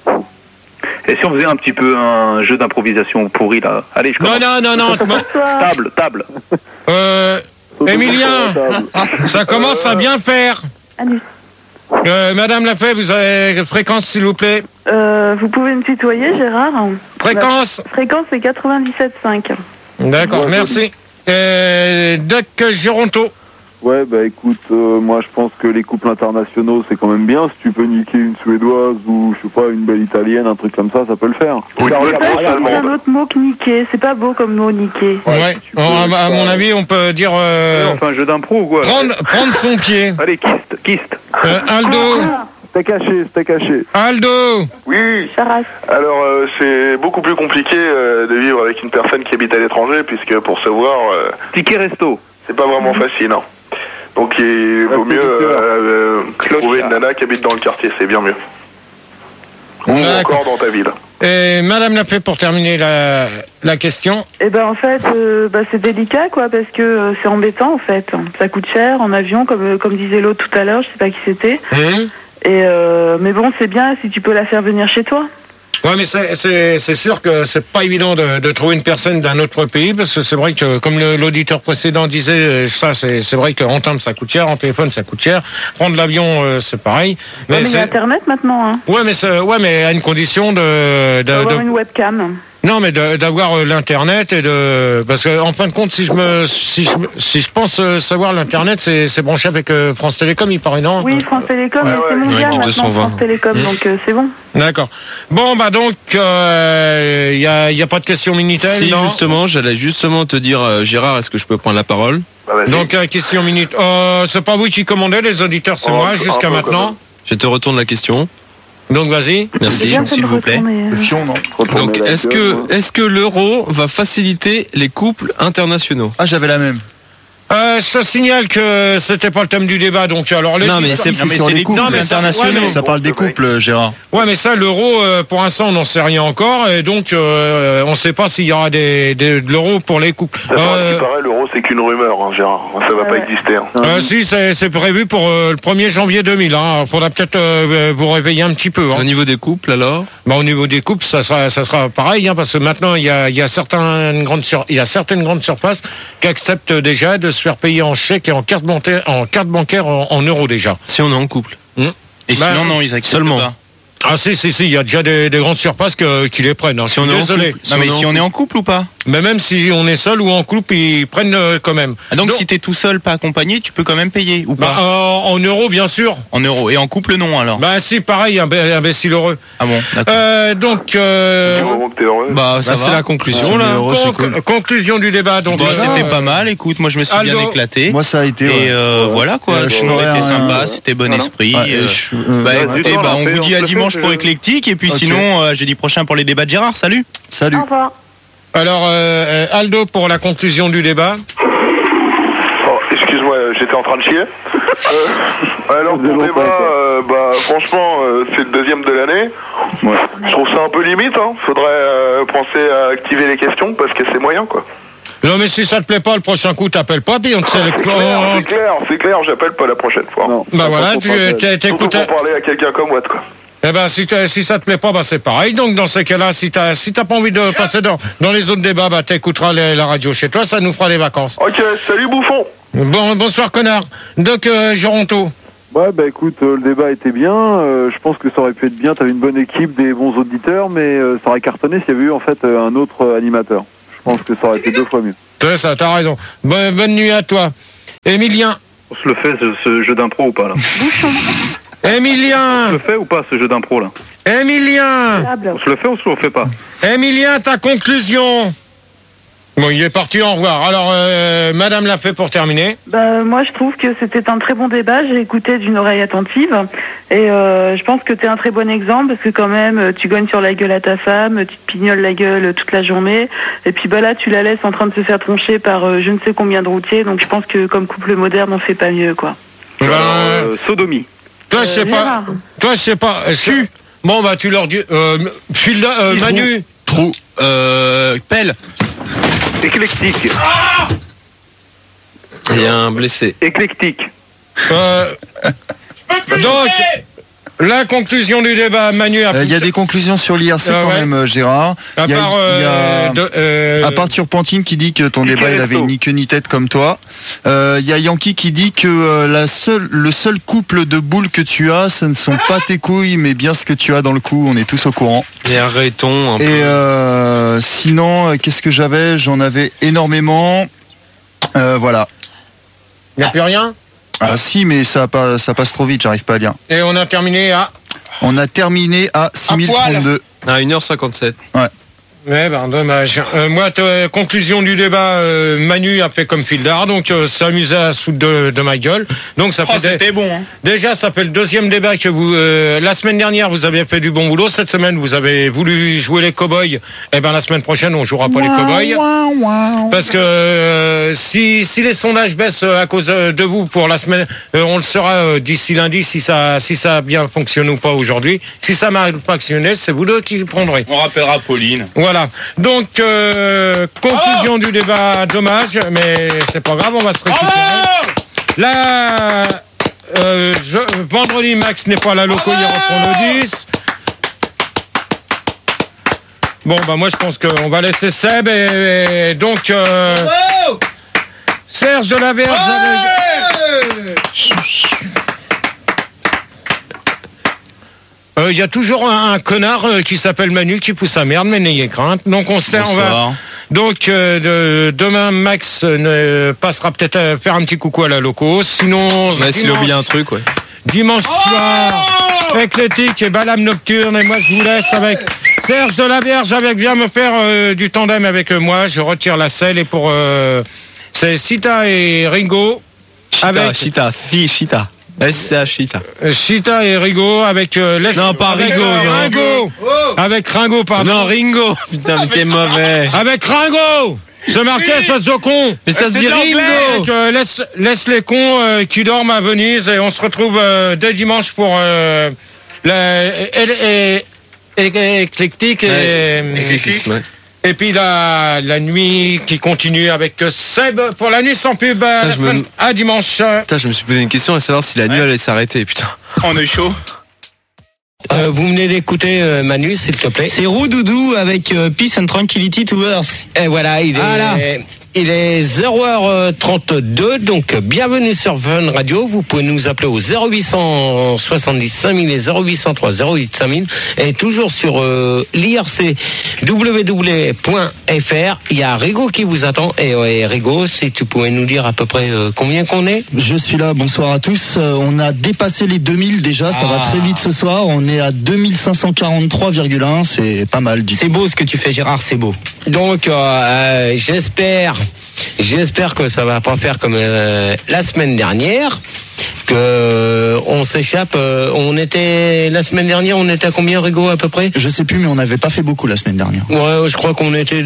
Speaker 3: Et si on faisait un petit peu un jeu d'improvisation pourri là? Allez, je
Speaker 1: Non,
Speaker 3: commence.
Speaker 1: non, non, non.
Speaker 3: Table, table.
Speaker 1: Euh, Emilien, ça commence à bien faire.
Speaker 2: Allez.
Speaker 1: Euh, Madame Lafay, vous avez fréquence, s'il vous plaît.
Speaker 2: Euh, vous pouvez me tutoyer, Gérard?
Speaker 1: Fréquence.
Speaker 2: La fréquence, c'est quatre-vingt-dix-sept virgule cinq.
Speaker 1: D'accord, merci. Euh, Doc Gironto.
Speaker 4: Ouais, bah écoute, euh, moi je pense que les couples internationaux c'est quand même bien. Si tu peux niquer une suédoise ou je sais pas, une belle italienne, un truc comme ça, ça peut le faire.
Speaker 9: Oui,
Speaker 4: Là,
Speaker 9: oui,
Speaker 4: regarde,
Speaker 9: oui,
Speaker 2: C'est
Speaker 4: regarde,
Speaker 9: allemande.
Speaker 2: un autre mot que niquer. C'est pas beau comme mot niquer.
Speaker 1: Ouais,
Speaker 4: tu peux-
Speaker 1: En- à mon avis, on peut dire euh,
Speaker 3: On fait un jeu d'impro ou quoi?
Speaker 1: prendre, prendre son pied.
Speaker 3: Allez, kiste, kiste.
Speaker 1: Euh, Aldo,
Speaker 4: C'était caché, c'était caché.
Speaker 1: Aldo.
Speaker 9: Oui,
Speaker 2: Charas.
Speaker 9: alors euh, c'est beaucoup plus compliqué euh, de vivre avec une personne qui habite à l'étranger, puisque pour se voir, euh,
Speaker 3: Ticket resto.
Speaker 9: c'est pas vraiment facile. Hein. Donc il vaut
Speaker 4: c'est
Speaker 9: mieux euh, euh,
Speaker 3: Clochard.
Speaker 9: trouver une nana qui habite dans le quartier, c'est bien mieux. Ou
Speaker 1: D'accord.
Speaker 9: encore dans ta ville.
Speaker 1: Et Madame Lafay, pour terminer la, la question.
Speaker 2: Eh ben en fait, euh, bah, c'est délicat quoi, parce que euh, c'est embêtant en fait. Ça coûte cher en avion, comme euh, comme disait l'autre tout à l'heure, je sais pas qui c'était.
Speaker 1: Hum
Speaker 2: Et euh, mais bon, c'est bien si tu peux la faire venir chez toi.
Speaker 1: Ouais, mais c'est- c'est c'est sûr que c'est pas évident de, de trouver une personne d'un autre pays, parce que c'est vrai que, comme le- l'auditeur précédent disait, euh, ça c'est c'est vrai qu'en timbre ça coûte cher, en téléphone ça coûte cher, prendre l'avion euh, c'est pareil.
Speaker 2: Mais, mais il y
Speaker 1: c'est-
Speaker 2: a Internet maintenant. Hein.
Speaker 1: ouais, mais c'est- ouais, mais à une condition de, de,
Speaker 2: Faut avoir
Speaker 1: de-
Speaker 2: une webcam.
Speaker 1: non, mais de- d'avoir euh, l'internet et de parce que en fin de compte, si je me si je, me- si je pense euh, savoir l'internet, c'est c'est branché avec euh, France Télécom, il paraît non.
Speaker 2: Oui, France Télécom,
Speaker 9: Ouais,
Speaker 2: mais c'est
Speaker 9: ouais.
Speaker 2: mondial
Speaker 8: Ouais,
Speaker 2: maintenant,
Speaker 8: deux cent vingt.
Speaker 2: France Télécom,
Speaker 1: Mmh.
Speaker 2: donc euh, c'est bon.
Speaker 1: D'accord. Bon, bah donc, il euh, y, a, y a pas de question Minitel,
Speaker 8: Si
Speaker 1: non?
Speaker 8: justement, j'allais justement te dire, euh, Gérard, est-ce que je peux prendre la parole?
Speaker 9: Bah, vas-y.
Speaker 1: Donc, euh, question Minitel. Euh, c'est pas vous qui commandez, les auditeurs, c'est
Speaker 9: Oh,
Speaker 1: moi,
Speaker 9: un peu,
Speaker 1: jusqu'à
Speaker 9: un peu, quand
Speaker 1: maintenant.
Speaker 9: même.
Speaker 8: Je te retourne la question.
Speaker 1: Donc, vas-y.
Speaker 2: C'est
Speaker 8: Merci,
Speaker 2: bien de
Speaker 5: s'il
Speaker 2: me
Speaker 5: vous plaît.
Speaker 2: retourner,
Speaker 7: Le
Speaker 2: euh.
Speaker 7: fion, non?
Speaker 4: Retourner
Speaker 8: Donc,
Speaker 4: la
Speaker 8: est-ce
Speaker 4: gueule,
Speaker 8: que,
Speaker 4: moi.
Speaker 8: est-ce que l'euro va faciliter les couples internationaux?
Speaker 7: Ah, j'avais la même.
Speaker 1: Euh, je te signale que c'était pas le thème du débat, donc alors les
Speaker 8: Non, mais c'est
Speaker 7: Non, mais
Speaker 5: sur
Speaker 7: c'est
Speaker 5: les
Speaker 7: les couples
Speaker 1: non, mais ça-
Speaker 7: internationaux.
Speaker 1: ouais, mais-
Speaker 7: Ça parle des couples, Gérard.
Speaker 1: Ouais, mais ça, l'euro, euh, pour l'instant, on n'en sait rien encore, et donc euh, on ne sait pas s'il y aura des, des- de l'euro pour les couples.
Speaker 9: D'abord, à ce
Speaker 1: Euh,
Speaker 9: qui paraît, l'euro c'est qu'une rumeur, hein, Gérard. Ça va pas
Speaker 2: Ouais.
Speaker 9: exister. Hein.
Speaker 1: euh, si, c'est c'est prévu pour euh, le premier janvier deux mille. Il faudra peut-être euh, vous réveiller un petit peu. Hein.
Speaker 8: Au niveau des couples, alors?
Speaker 1: Bah, au niveau des coupes, ça sera, ça sera pareil, hein, parce que maintenant, il y a, il y, a certaines grandes sur- il y a certaines grandes surfaces qui acceptent déjà de se faire payer en chèque et en carte bancaire, en, carte bancaire en, en euros déjà.
Speaker 8: Si on est en couple.
Speaker 5: Et
Speaker 1: Bah,
Speaker 5: sinon, non, ils acceptent
Speaker 8: seulement.
Speaker 5: pas.
Speaker 1: Ah si, si, si, il y a déjà des, des grandes surfaces que- qui les prennent. Hein.
Speaker 8: Si
Speaker 1: Je
Speaker 8: on
Speaker 1: suis
Speaker 8: est en
Speaker 1: désolé.
Speaker 8: couple.
Speaker 5: Non, mais si on est en couple ou pas?
Speaker 1: Mais même si on est seul ou en couple, ils prennent euh, quand même.
Speaker 5: Ah, donc
Speaker 1: Donc-
Speaker 5: si t'es tout seul, pas accompagné, tu peux quand même payer ou
Speaker 1: Bah,
Speaker 5: pas?
Speaker 1: en, en euros, bien sûr.
Speaker 5: En euros. Et en couple, non alors?
Speaker 1: Bah si, pareil, imb- imbécile heureux.
Speaker 5: Ah bon, d'accord.
Speaker 1: Euh, donc, euh,
Speaker 9: Du moment que t'es heureux.
Speaker 5: Bah, ça
Speaker 8: Bah, c'est
Speaker 5: va.
Speaker 8: la conclusion,
Speaker 7: Ouais,
Speaker 8: là.
Speaker 7: mais heureux, c'est
Speaker 1: conc-
Speaker 7: cool.
Speaker 1: conclusion du débat. Donc,
Speaker 5: Bah,
Speaker 1: euh,
Speaker 5: c'était
Speaker 1: euh,
Speaker 5: pas mal, écoute, moi je me suis
Speaker 1: Aldo.
Speaker 5: bien éclaté.
Speaker 7: Moi, ça a été.
Speaker 5: Et
Speaker 7: ouais.
Speaker 5: euh,
Speaker 7: Ouais.
Speaker 5: voilà quoi,
Speaker 7: Euh,
Speaker 5: le
Speaker 7: je
Speaker 5: show
Speaker 7: ferai
Speaker 5: était
Speaker 7: un-
Speaker 5: sympa, c'était bon
Speaker 7: Ouais,
Speaker 5: esprit.
Speaker 7: Ouais,
Speaker 5: euh,
Speaker 7: je- euh,
Speaker 5: Bah
Speaker 7: ouais.
Speaker 5: écoutez,
Speaker 3: du temps,
Speaker 5: bah,
Speaker 3: on
Speaker 5: on
Speaker 3: fait-
Speaker 5: vous
Speaker 3: on
Speaker 5: dit à
Speaker 3: se le
Speaker 5: dimanche
Speaker 3: fait,
Speaker 5: pour
Speaker 3: je-
Speaker 5: Éclectique et puis
Speaker 7: Ok.
Speaker 5: sinon euh, jeudi prochain pour les débats de Gérard, salut.
Speaker 7: Salut.
Speaker 2: Au revoir.
Speaker 1: Alors, euh, Aldo, pour la conclusion du débat.
Speaker 9: Oh, excuse-moi, euh, j'étais en train de chier. Euh, alors
Speaker 4: Ça faisait
Speaker 9: pour le
Speaker 4: longtemps,
Speaker 9: débat,
Speaker 4: quoi.
Speaker 9: euh, bah franchement, euh, c'est le deuxième de l'année.
Speaker 3: Ouais.
Speaker 9: Je trouve ça un peu limite. Hein. Faudrait euh, penser à activer les questions parce que c'est moyen, quoi.
Speaker 1: Non, mais si ça te plaît pas, le prochain coup, t'appelles pas, puis on te
Speaker 9: C'est
Speaker 1: sélectionne.
Speaker 9: clair, c'est clair, c'est clair. J'appelle pas la prochaine fois.
Speaker 4: Non,
Speaker 1: Bah
Speaker 4: pas
Speaker 1: voilà,
Speaker 4: pour
Speaker 1: tu
Speaker 4: parler.
Speaker 1: t'es-
Speaker 9: Surtout
Speaker 1: t'écoutes.
Speaker 9: pour parler à quelqu'un comme Watt, quoi.
Speaker 1: Eh ben, si, t'as- si ça te plaît pas, bah c'est pareil. Donc, dans ces cas-là, si t'as si t'as pas envie de passer dans, dans les autres débats, bah t'écouteras les- la radio chez toi, ça nous fera des vacances.
Speaker 9: Ok, salut bouffon.
Speaker 1: Bon, bonsoir, connard. Doc euh, Gironto.
Speaker 4: Ouais, bah écoute, euh, le débat était bien. Euh, je pense que ça aurait pu être bien. T'avais une bonne équipe, des bons auditeurs, mais euh, ça aurait cartonné s'il y avait eu en fait euh, un autre euh, animateur. Je pense que ça aurait été deux fois mieux.
Speaker 1: C'est ça, t'as raison. Bonne, bonne nuit à toi. Emilien.
Speaker 3: On se le fait ce, ce jeu d'impro ou pas là?
Speaker 1: Emilien.
Speaker 3: On se le fait ou pas ce jeu d'impro là?
Speaker 1: Emilien.
Speaker 3: On se le fait ou on se le fait pas?
Speaker 1: Emilien, ta conclusion. Bon, il est parti, au revoir. Alors, euh, Madame l'a fait pour terminer.
Speaker 2: Bah, moi, je trouve que c'était un très bon débat. J'ai écouté d'une oreille attentive. Et euh, je pense que tu es un très bon exemple parce que quand même, tu gagnes sur la gueule à ta femme, tu te pignoles la gueule toute la journée. Et puis bah là, tu la laisses en train de se faire troncher par euh, je ne sais combien de routiers. Donc je pense que comme couple moderne, on fait pas mieux, quoi.
Speaker 3: Ben, euh, sodomie.
Speaker 1: Toi, je sais
Speaker 2: Euh,
Speaker 1: pas.
Speaker 2: Gérard.
Speaker 1: Toi, je sais pas. Su. Bon, bah, tu leur dis. Euh, Filda, euh, Manu.
Speaker 5: Trou. Euh. Pelle.
Speaker 3: Éclectique.
Speaker 8: Il y a un blessé.
Speaker 3: Éclectique.
Speaker 1: Euh, donc, la conclusion du débat, Manu.
Speaker 7: Il y a des conclusions sur l'I R C
Speaker 1: Ah
Speaker 7: quand
Speaker 1: ouais.
Speaker 7: même, euh, Gérard.
Speaker 1: À
Speaker 7: Il y a-
Speaker 1: part,
Speaker 7: il y a-
Speaker 1: euh, de- euh,
Speaker 7: À part Turpentine qui dit que ton
Speaker 3: Ticket
Speaker 7: débat il avait
Speaker 3: resto.
Speaker 7: ni queue ni tête comme toi. Euh, Il y a Yankee qui dit que euh, la seule, le seul couple de boules que tu as, ce ne sont pas tes couilles, mais bien ce que tu as dans le cou. On est tous au courant.
Speaker 8: Et arrêtons un peu.
Speaker 7: Et euh, sinon, euh, qu'est-ce que j'avais? J'en avais énormément. Euh, voilà.
Speaker 1: Il n'y a plus rien.
Speaker 7: Ah si, mais ça, pas, ça passe trop vite, j'arrive pas à lire.
Speaker 1: Et on a terminé à.
Speaker 7: On a terminé à six mille trente-deux.
Speaker 8: À une heure cinquante-sept.
Speaker 7: Ouais.
Speaker 1: Ouais, ben dommage. Euh, moi, t- conclusion du débat, euh, Manu a fait comme Fildar, donc euh, s'amuser à se foutre de, de ma gueule. Donc ça
Speaker 5: Oh,
Speaker 1: fait des-
Speaker 5: c'était bon, hein.
Speaker 1: déjà ça fait le deuxième débat que vous. Euh, la semaine dernière, vous avez fait du bon boulot. Cette semaine, vous avez voulu jouer les cow-boys. Eh ben la semaine prochaine, on jouera pas les cow-boys. Parce que euh, si si les sondages baissent euh, à cause euh, de vous pour la semaine, euh, on le saura euh, d'ici lundi si ça si ça a bien fonctionné ou pas aujourd'hui. Si ça m'a fonctionné, c'est vous deux qui le prendrez.
Speaker 5: On rappellera Pauline.
Speaker 1: Voilà. Donc, euh, conclusion du débat, dommage, mais c'est pas grave, on va se récupérer. Là, euh, je- vendredi, Max n'est pas à la loco, il reprend le dix. Bon, bah moi je pense qu'on va laisser Seb et, et donc euh, Serge de la Verge avec... Euh, Il y a toujours un, un connard euh, qui s'appelle Manu qui pousse sa merde, mais n'ayez crainte. Donc on se termine. On va...
Speaker 5: Bonsoir.
Speaker 1: Donc euh, de, demain, Max euh, ne passera peut-être à faire un petit coucou à la loco. Sinon,
Speaker 8: Ouais, s'il a oublié un truc, ouais.
Speaker 1: dimanche soir, éclectique et Balam Nocturne. Et moi, je vous laisse avec Serge de la Vierge avec bien me faire euh, du tandem avec euh, moi. Je retire la selle et pour euh, c'est Sita et Ringo.
Speaker 8: Chita,
Speaker 1: avec
Speaker 8: Chita, si, Chita. S C H Chita.
Speaker 1: euh, Chita et Rigo avec euh, Les-
Speaker 8: Non, pas
Speaker 1: avec,
Speaker 8: Rigo,
Speaker 1: euh,
Speaker 8: non.
Speaker 1: Ringo. Avec Ringo, pardon.
Speaker 8: Non, Ringo. Putain, mais t'es mauvais.
Speaker 1: Avec Ringo. Je marquais, espèce de con.
Speaker 8: Mais ça se dit
Speaker 1: Avec,
Speaker 8: Ringo.
Speaker 1: euh, laisse, laisse les cons euh, qui dorment à Venise et on se retrouve euh, dès dimanche pour euh, la et- et- et- et- éclectique et,
Speaker 8: Ouais, éclectisme, ouais.
Speaker 1: et puis la, la nuit qui continue avec Seb pour la nuit sans pub à,
Speaker 8: Putain,
Speaker 1: la
Speaker 8: je me-
Speaker 1: semaine- à dimanche.
Speaker 8: Putain, je me suis posé une question à savoir si la nuit allait s'arrêter, putain.
Speaker 5: On est chaud.
Speaker 11: Euh, vous venez d'écouter euh, Manu, s'il te plaît.
Speaker 12: C'est Roudoudou avec euh, Peace and Tranquility to Earth.
Speaker 11: Et voilà, il est,
Speaker 12: Voilà.
Speaker 11: il est zéro heure trente-deux, donc bienvenue sur Fun Radio. Vous pouvez nous appeler au zéro huit soixante-dix cinq mille et zéro huit cent trois zéro huit cinq mille. Et toujours sur euh, l'I R C w w w point f r. Il y a Rigo qui vous attend. Et ouais, Rigo, si tu pouvais nous dire à peu près euh, combien qu'on est.
Speaker 12: Je suis là, bonsoir à tous. Euh, on a dépassé les deux mille déjà, ça
Speaker 11: Ah.
Speaker 12: va très vite ce soir. On est à deux mille cinq cent quarante-trois virgule un, c'est pas mal du tout.
Speaker 11: C'est beau ce que tu fais, Gérard, c'est beau. Donc, euh, euh, j'espère, j'espère que ça va pas faire comme euh, la semaine dernière, que euh, on s'échappe. euh, on était la semaine dernière, on était à combien, Rigo, à peu près?
Speaker 12: Je sais plus, mais on n'avait pas fait beaucoup la semaine dernière.
Speaker 11: Ouais, je crois qu'on était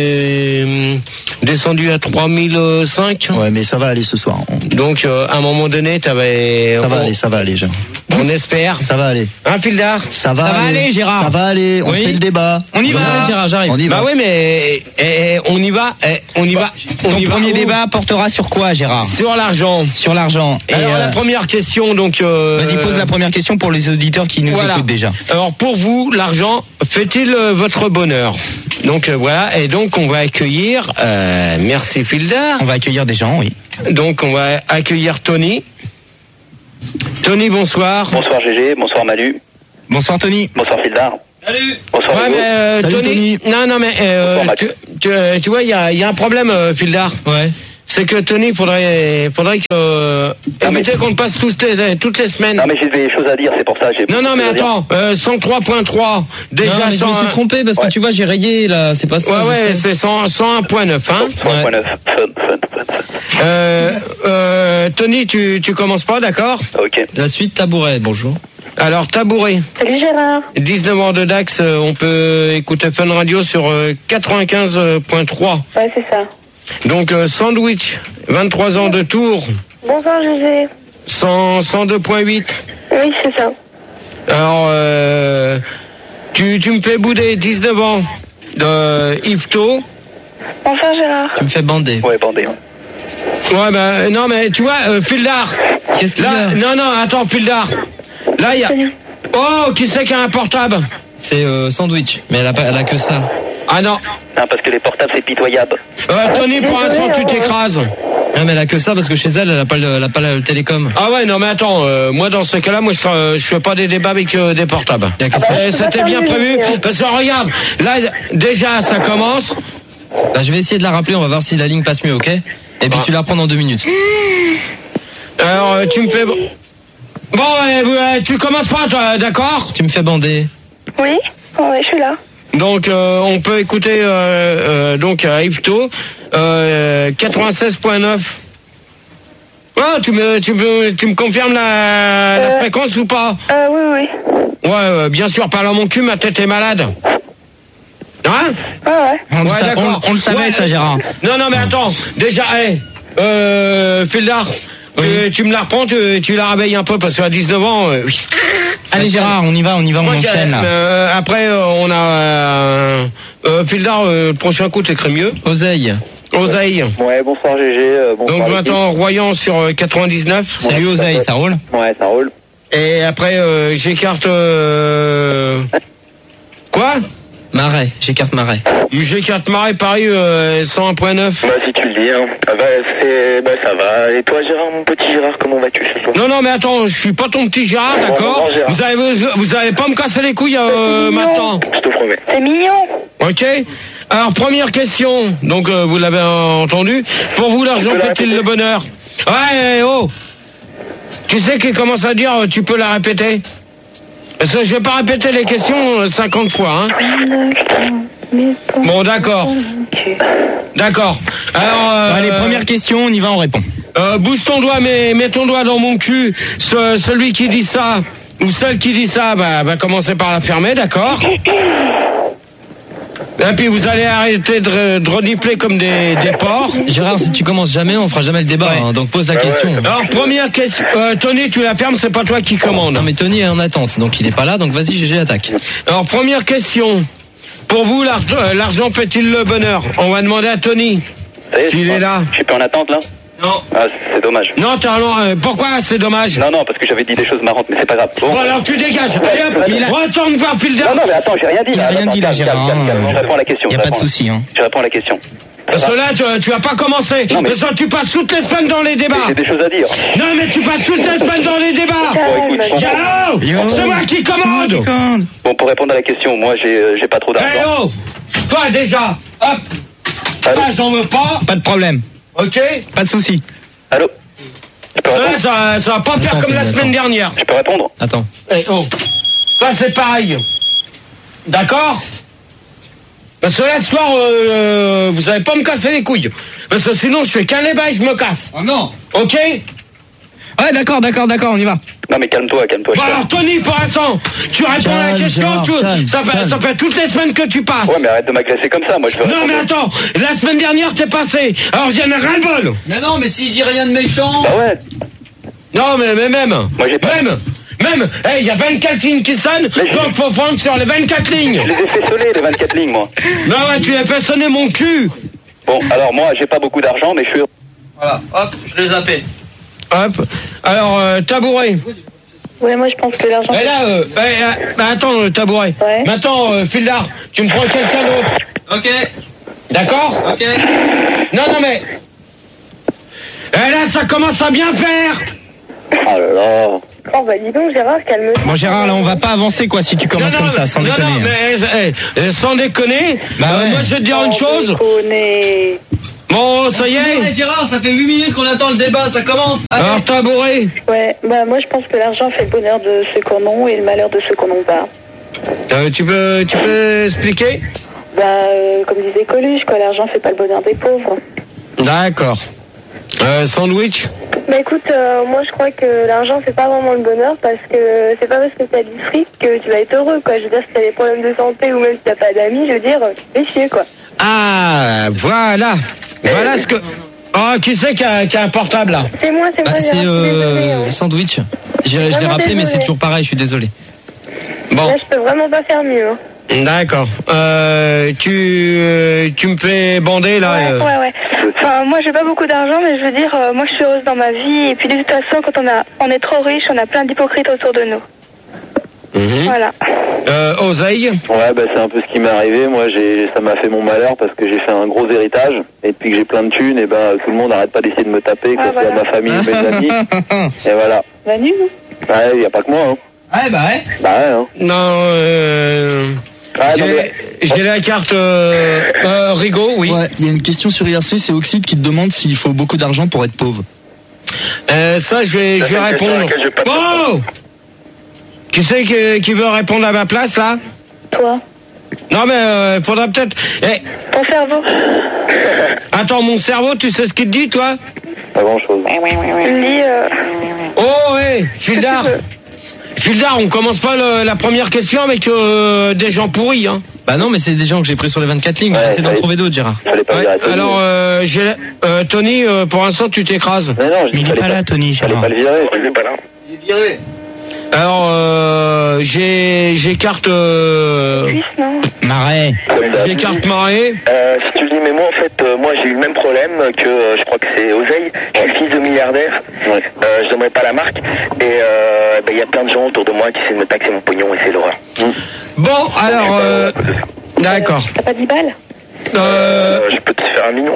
Speaker 11: des, descendu à trois mille cinq.
Speaker 12: Ouais, mais ça va aller ce soir. On-
Speaker 11: Donc, euh, à un moment donné, t'avais.
Speaker 12: Ça va
Speaker 11: on,
Speaker 12: aller, ça va aller, Gérard.
Speaker 11: on espère.
Speaker 12: Ça va aller.
Speaker 11: Un fil d'art.
Speaker 12: Ça va,
Speaker 11: Ça va aller, Gérard.
Speaker 12: Ça va aller, on
Speaker 11: Oui.
Speaker 12: fait le débat.
Speaker 11: On y va,
Speaker 12: Voilà.
Speaker 11: Gérard, j'arrive.
Speaker 12: On y va.
Speaker 11: Bah oui, mais eh, eh, on y va, eh, on y va. On
Speaker 12: Ton
Speaker 11: y va
Speaker 12: premier
Speaker 11: où
Speaker 12: débat portera sur quoi, Gérard?
Speaker 11: Sur l'argent.
Speaker 12: Sur l'argent. Et,
Speaker 11: Alors la
Speaker 12: euh,
Speaker 11: première question, donc. Euh,
Speaker 12: vas-y, pose la première question pour les auditeurs qui nous
Speaker 11: voilà.
Speaker 12: écoutent déjà.
Speaker 11: Alors pour vous, l'argent fait-il euh, votre bonheur? Donc euh, voilà, et donc on va accueillir. Euh, merci Fildar.
Speaker 12: On va accueillir des gens, oui.
Speaker 11: Donc on va accueillir Tony. Tony, bonsoir.
Speaker 13: Bonsoir G G, bonsoir Manu.
Speaker 5: Bonsoir Tony.
Speaker 13: Bonsoir Fildar.
Speaker 11: Salut.
Speaker 13: Bonsoir
Speaker 11: ouais,
Speaker 13: Hugo.
Speaker 11: mais, euh,
Speaker 5: Salut,
Speaker 11: Tony,
Speaker 5: Tony.
Speaker 11: Non, non, mais euh, tu, tu, tu vois, il y a, y a un problème, euh, Fildar.
Speaker 5: Ouais.
Speaker 11: C'est que Tony, faudrait, faudrait que euh, éviter qu'on te passe toutes les, toutes les semaines.
Speaker 13: Non mais j'ai des choses à dire, c'est pour ça. J'ai
Speaker 11: Non, non, mais attends, euh, cent trois point trois. Déjà,
Speaker 14: non, mais je me suis trompé parce que
Speaker 13: ouais.
Speaker 14: tu vois, j'ai rayé là, c'est pas ça.
Speaker 11: Ouais, ouais, c'est cent un point neuf, hein.
Speaker 13: cent un point neuf.
Speaker 11: Euh, euh, Tony, tu, tu commences pas, d'accord?
Speaker 13: Ok.
Speaker 14: La suite tabouret, bonjour.
Speaker 11: Alors, tabouret.
Speaker 2: Salut Gérard.
Speaker 11: dix-neuf ans de Dax, euh, on peut écouter Fun Radio sur euh, quatre-vingt-quinze point trois.
Speaker 2: Ouais, c'est ça.
Speaker 11: Donc, euh, Sandwich, vingt-trois ans de Tours,
Speaker 2: Bonsoir G G.
Speaker 11: cent, cent deux point huit.
Speaker 2: Oui, c'est ça.
Speaker 11: Alors, euh, tu, tu me fais bouder, dix-neuf ans, de Yvetot.
Speaker 2: Bonsoir Gérard.
Speaker 14: Tu me fais bander.
Speaker 13: Ouais, bandé. Ouais.
Speaker 11: Ouais, ben, non, mais tu vois, euh, Fildar.
Speaker 14: Qu'est-ce qu'il y
Speaker 11: Là,
Speaker 14: a?
Speaker 11: non, non, attends, Fildar. Là, il y a... Oh, qui c'est qui a un portable?
Speaker 14: C'est euh, Sandwich, mais elle a, pas, elle a que ça.
Speaker 11: Ah non.
Speaker 13: Non, parce que les portables c'est pitoyable.
Speaker 11: Euh, Tony, pour l'instant, tu t'écrases.
Speaker 14: Non, mais elle a que ça parce que chez elle, elle a pas le, elle a pas le télécom.
Speaker 11: Ah ouais, non, mais attends, euh, moi, dans ce cas-là, moi, je, euh, je fais pas des débats avec euh, des portables.
Speaker 14: Y a que
Speaker 11: Euh,
Speaker 14: ça.
Speaker 11: C'était bien prévu, parce que regarde, là, déjà, ça commence.
Speaker 14: Bah, je vais essayer de la rappeler, on va voir si la ligne passe mieux, ok? Et puis
Speaker 11: Ah.
Speaker 14: tu la reprends dans deux minutes.
Speaker 11: Alors, euh, tu me fais... Bon, ouais, ouais, tu commences pas, toi, d'accord?
Speaker 14: Tu me fais bander.
Speaker 2: Oui, ouais, je suis là.
Speaker 11: Donc, euh, on peut écouter, euh, euh, donc, à Yvetot, euh, quatre-vingt-seize point neuf. Ah, tu me, tu me, tu me confirmes la, la
Speaker 2: Euh.
Speaker 11: fréquence ou pas?
Speaker 2: Euh, oui, oui.
Speaker 11: Ouais, euh, bien sûr, parle à mon cul, ma tête est malade. Hein?
Speaker 2: Ouais, ouais.
Speaker 14: On, le
Speaker 11: Ouais,
Speaker 14: sa-
Speaker 11: d'accord.
Speaker 14: on- on le savait,
Speaker 11: Ouais,
Speaker 14: ça,
Speaker 11: euh,
Speaker 14: Gérard.
Speaker 11: Non, non, mais attends, déjà, hé, euh, Fildar, tu, tu me la reprends, tu, tu la réveilles un peu, parce qu'à dix-neuf ans, euh, oui.
Speaker 14: Allez, Gérard, on y va, on y va, on
Speaker 11: Moi,
Speaker 14: enchaîne là.
Speaker 11: euh, après, euh, on a, euh, euh, Fildar, euh, le prochain coup, t'écris mieux.
Speaker 14: Oseille.
Speaker 11: Oseille.
Speaker 13: Ouais, bonsoir G G. euh, bonsoir
Speaker 11: Donc,
Speaker 13: l'équipe.
Speaker 11: maintenant, Royan sur euh, quatre-vingt-dix-neuf.
Speaker 14: Salut Oseille, ça roule?
Speaker 13: Ouais, ça roule.
Speaker 11: Et après, euh, j'écarte... Euh... Quoi?
Speaker 14: Marais, j'écarte Marais.
Speaker 11: J'écarte Marais, Paris, euh, cent un point neuf.
Speaker 13: Bah si tu le dis, hein. Ah bah, c'est... bah ça va. Et toi Gérard, mon petit Gérard, comment vas-tu ce soir?
Speaker 11: Non, non, mais attends, je suis pas ton petit Gérard,
Speaker 13: Bon,
Speaker 11: d'accord?
Speaker 13: bon, Gérard.
Speaker 11: Vous allez, vous, vous allez pas me casser les couilles euh, maintenant.
Speaker 13: Je te promets.
Speaker 2: C'est mignon.
Speaker 11: Ok? Alors, première question, donc euh, vous l'avez entendu. Pour vous, l'argent
Speaker 13: Tu peux la
Speaker 11: fait-il
Speaker 13: répéter
Speaker 11: le bonheur? Ouais, oh! Tu sais qu'il commence à dire, euh, tu peux la répéter? Parce que je vais pas répéter les questions euh, cinquante fois, hein? Bon, d'accord. D'accord. Alors, euh,
Speaker 14: Allez, première question, on y va, on répond.
Speaker 11: Euh, bouge ton doigt, mais mets ton doigt dans mon cul. Ce- celui qui dit ça, ou celle qui dit ça, bah, va commencer par la fermer, d'accord? Et puis vous allez arrêter de, de renifler comme des, des porcs.
Speaker 14: Gérard, si tu commences jamais, on fera jamais le débat, hein, donc pose la question.
Speaker 11: Alors, première question. Euh, Tony, tu la fermes, c'est pas toi qui commande.
Speaker 14: Non, mais Tony est en attente, donc il est pas là, donc vas-y, G G, attaque.
Speaker 11: Alors, première question. Pour vous, l'ar- euh, l'argent fait-il le bonheur? On va demander à Tony.
Speaker 13: Ça y est,
Speaker 11: S'il
Speaker 13: je suis
Speaker 11: est
Speaker 13: pas-
Speaker 11: là.
Speaker 13: Je suis plus en attente là?
Speaker 11: Non.
Speaker 13: Ah, c'est dommage.
Speaker 11: Non, t'as euh, pourquoi c'est dommage?
Speaker 13: Non, non, parce que j'avais dit des choses marrantes, mais c'est pas grave. Bon,
Speaker 11: Bon, alors tu dégages. Allez hop,
Speaker 14: Il a-
Speaker 11: retourne voir Filder.
Speaker 13: Non, non, mais attends, j'ai rien dit.
Speaker 14: Il a
Speaker 13: là.
Speaker 14: rien
Speaker 13: Attends,
Speaker 14: dit, là,
Speaker 13: calme,
Speaker 14: Gérard,
Speaker 13: calme, calme, calme.
Speaker 14: hein.
Speaker 13: Je réponds à la question.
Speaker 14: Y a
Speaker 13: je
Speaker 14: pas de
Speaker 13: réponds.
Speaker 14: souci, hein.
Speaker 13: Je réponds à la question.
Speaker 11: Parce que là, tu, tu vas pas commencer.
Speaker 13: Non, mais-
Speaker 11: Parce que tu passes toutes les semaines dans les débats.
Speaker 13: J'ai des choses à dire.
Speaker 11: Non, mais tu passes toutes les semaines dans les débats.
Speaker 13: Bon, écoute, bon,
Speaker 11: Yo, c'est moi qui commande.
Speaker 13: bon, pour répondre à la question, moi, j'ai euh, j'ai pas trop
Speaker 11: Eh
Speaker 13: d'argent.
Speaker 11: oh, toi déjà, hop,
Speaker 13: Allô
Speaker 11: ça j'en veux pas,
Speaker 14: Pas de problème,
Speaker 11: ok?
Speaker 14: pas de souci.
Speaker 13: Allô Je peux
Speaker 11: Ça,
Speaker 13: répondre
Speaker 11: ça, ça va pas faire
Speaker 14: Attends,
Speaker 11: comme la
Speaker 14: attends.
Speaker 11: semaine dernière.
Speaker 13: Je peux répondre
Speaker 14: Attends.
Speaker 11: Eh oh, toi c'est pareil. D'accord? Parce que là, ce soir, euh, vous allez pas me casser les couilles. Parce que sinon, je fais qu'un débat et je me casse.
Speaker 14: Oh non.
Speaker 11: Ok?
Speaker 14: Ouais, d'accord, d'accord, d'accord, on y va.
Speaker 13: Non, mais calme-toi, calme-toi.
Speaker 11: Bon
Speaker 13: je peux-
Speaker 11: alors Tony, pour l'instant, tu réponds à la
Speaker 14: Calme,
Speaker 11: question,
Speaker 14: Gérard,
Speaker 11: tu-
Speaker 14: calme,
Speaker 11: ça, fait,
Speaker 14: calme.
Speaker 11: ça fait toutes les semaines que tu passes.
Speaker 13: Ouais, mais arrête de m'agresser comme ça, moi, je veux
Speaker 11: Non
Speaker 13: répondre.
Speaker 11: mais attends, la semaine dernière t'es passé, alors il y en a ras-le-bol.
Speaker 14: Mais non, mais s'il dit rien de méchant.
Speaker 13: Bah ouais.
Speaker 11: Non mais, mais même,
Speaker 13: Moi, j'ai pas-
Speaker 11: même, même, hey, il y a vingt-quatre lignes qui sonnent,
Speaker 13: Mais je-
Speaker 11: donc faut prendre sur les vingt-quatre lignes.
Speaker 13: Je les ai fait sonner, les vingt-quatre lignes, moi.
Speaker 11: Non ouais, tu as fait sonner mon cul.
Speaker 13: Bon, alors moi, j'ai pas beaucoup d'argent, mais je suis...
Speaker 14: Voilà, hop, je l'ai zappé.
Speaker 11: Hop, alors euh, tabouret.
Speaker 2: Ouais, moi je pense que l'argent.
Speaker 11: Et là, euh, eh, eh, bah, attends, euh, tabouret.
Speaker 2: Ouais.
Speaker 11: Maintenant, euh, Fildar, tu me prends quelqu'un d'autre.
Speaker 14: Ok,
Speaker 11: D'accord?
Speaker 14: ok.
Speaker 11: Non, non mais... Et là, ça commence à bien faire.
Speaker 13: Oh là là.
Speaker 15: Oh bah dis donc Gérard, calme-toi.
Speaker 14: Bon Gérard, là on va pas avancer quoi si tu commences
Speaker 11: Non,
Speaker 14: comme
Speaker 11: non,
Speaker 14: ça, sans
Speaker 11: non,
Speaker 14: déconner.
Speaker 11: non, mais, eh, eh, sans déconner,
Speaker 14: Bah
Speaker 11: euh,
Speaker 14: ouais.
Speaker 11: moi je vais te dire une chose.
Speaker 15: Déconner.
Speaker 11: Bon, ça y est.
Speaker 14: Hey, Gérard, ça fait huit minutes qu'on attend le débat, ça commence.
Speaker 11: Alors t'as bourré.
Speaker 15: Ouais, bah moi je pense que l'argent fait le bonheur de ceux qu'on a et le malheur de ceux qu'on n'a pas.
Speaker 11: Euh, tu peux, tu peux expliquer?
Speaker 15: Bah euh, comme disait Coluche, quoi, l'argent fait pas le bonheur des pauvres.
Speaker 11: D'accord. Euh, sandwich.
Speaker 16: Bah écoute, euh, moi je crois que l'argent fait pas vraiment le bonheur parce que c'est pas parce que t'as du fric que tu vas être heureux quoi. Je veux dire, si t'as des problèmes de santé ou même si t'as pas d'amis, je veux dire, fais chier quoi.
Speaker 11: Ah, voilà. Voilà ce que... Oh, qui c'est qui a, qui a un portable là?
Speaker 16: C'est moi, c'est
Speaker 14: Bah,
Speaker 16: moi,
Speaker 14: c'est
Speaker 16: Gérard, je suis désolée,
Speaker 14: euh,
Speaker 16: hein.
Speaker 14: Sandwich. J'ai- Je l'ai
Speaker 16: Vraiment
Speaker 14: rappelé, mais c'est
Speaker 16: désolée.
Speaker 14: toujours pareil, je suis désolé.
Speaker 11: Bon.
Speaker 16: Là, je peux vraiment pas faire mieux. Hein.
Speaker 11: D'accord. Euh, tu, euh, tu me fais bander là.
Speaker 16: Ouais,
Speaker 11: euh.
Speaker 16: ouais, ouais. Enfin, moi, j'ai pas beaucoup d'argent, mais je veux dire, euh, moi, je suis heureuse dans ma vie. Et puis, de toute façon, quand on a, on est trop riche, on a plein d'hypocrites autour de nous.
Speaker 11: Mhm.
Speaker 16: Voilà.
Speaker 11: Euh, Oseille.
Speaker 4: Ouais, bah c'est un peu ce qui m'est arrivé. Moi, j'ai, ça m'a fait mon malheur parce que j'ai fait un gros héritage. Et depuis que j'ai plein de thunes, et ben tout le monde arrête pas d'essayer de me taper, que
Speaker 16: Ah,
Speaker 4: ce soit
Speaker 16: voilà.
Speaker 4: ma famille ou mes amis. Et voilà.
Speaker 16: La nuit,
Speaker 4: Ouais, y a pas que moi. Hein.
Speaker 14: Ouais, bah ouais.
Speaker 4: Bah ouais. Hein.
Speaker 11: Non, euh...
Speaker 4: Ah, non,
Speaker 11: j'ai,
Speaker 4: mais-
Speaker 11: j'ai la carte euh, euh, Rigaud, oui.
Speaker 12: Ouais, il y a une question sur I R C, c'est Oxyde qui te demande s'il faut beaucoup d'argent pour être pauvre.
Speaker 11: Euh, ça, je vais, je vais répondre. Oh! Qui c'est qui, qui veut répondre à ma place là?
Speaker 16: Toi.
Speaker 11: Non mais euh, faudra peut-être. Eh,
Speaker 16: Ton cerveau.
Speaker 11: attends, mon cerveau, tu sais ce qu'il te dit, toi?
Speaker 4: Pas grand chose.
Speaker 16: Il me dit, euh...
Speaker 11: Oh, ouais, Fildar. Fildar, on commence pas le- la première question avec euh, des gens pourris, hein.
Speaker 14: Bah non, mais c'est des gens que j'ai pris sur les vingt-quatre lignes.
Speaker 4: Ouais,
Speaker 14: J'essaie d'en
Speaker 4: fallait-
Speaker 14: trouver d'autres, Gérard.
Speaker 4: Fallait pas
Speaker 11: Ouais,
Speaker 4: dire à Tony.
Speaker 11: alors, euh, j'ai, euh, Tony, euh, pour l'instant, tu t'écrases.
Speaker 4: Mais non, je
Speaker 12: Mais il
Speaker 4: fallait
Speaker 12: est pas là, Tony,
Speaker 4: Fallait
Speaker 12: Gérard.
Speaker 4: pas le virer.
Speaker 9: Il est pas là.
Speaker 4: Il est viré.
Speaker 11: Alors, euh, j'ai, j'ai carte, euh,
Speaker 16: Suisse, non.
Speaker 12: Marais.
Speaker 11: j'ai carte marée.
Speaker 13: Euh, si tu le dis, mais moi en fait, euh, moi j'ai eu le même problème que euh, je crois que c'est Oseille, je suis le fils de milliardaire,
Speaker 4: Ouais.
Speaker 13: euh, je donnerai pas la marque, et euh, ben, il y a plein de gens autour de moi qui essaient de me taxer mon pognon et c'est l'horreur.
Speaker 11: Bon, alors, euh, d'accord.
Speaker 16: T'as pas dix balles?
Speaker 11: Euh,
Speaker 13: Euh, je peux te faire un million.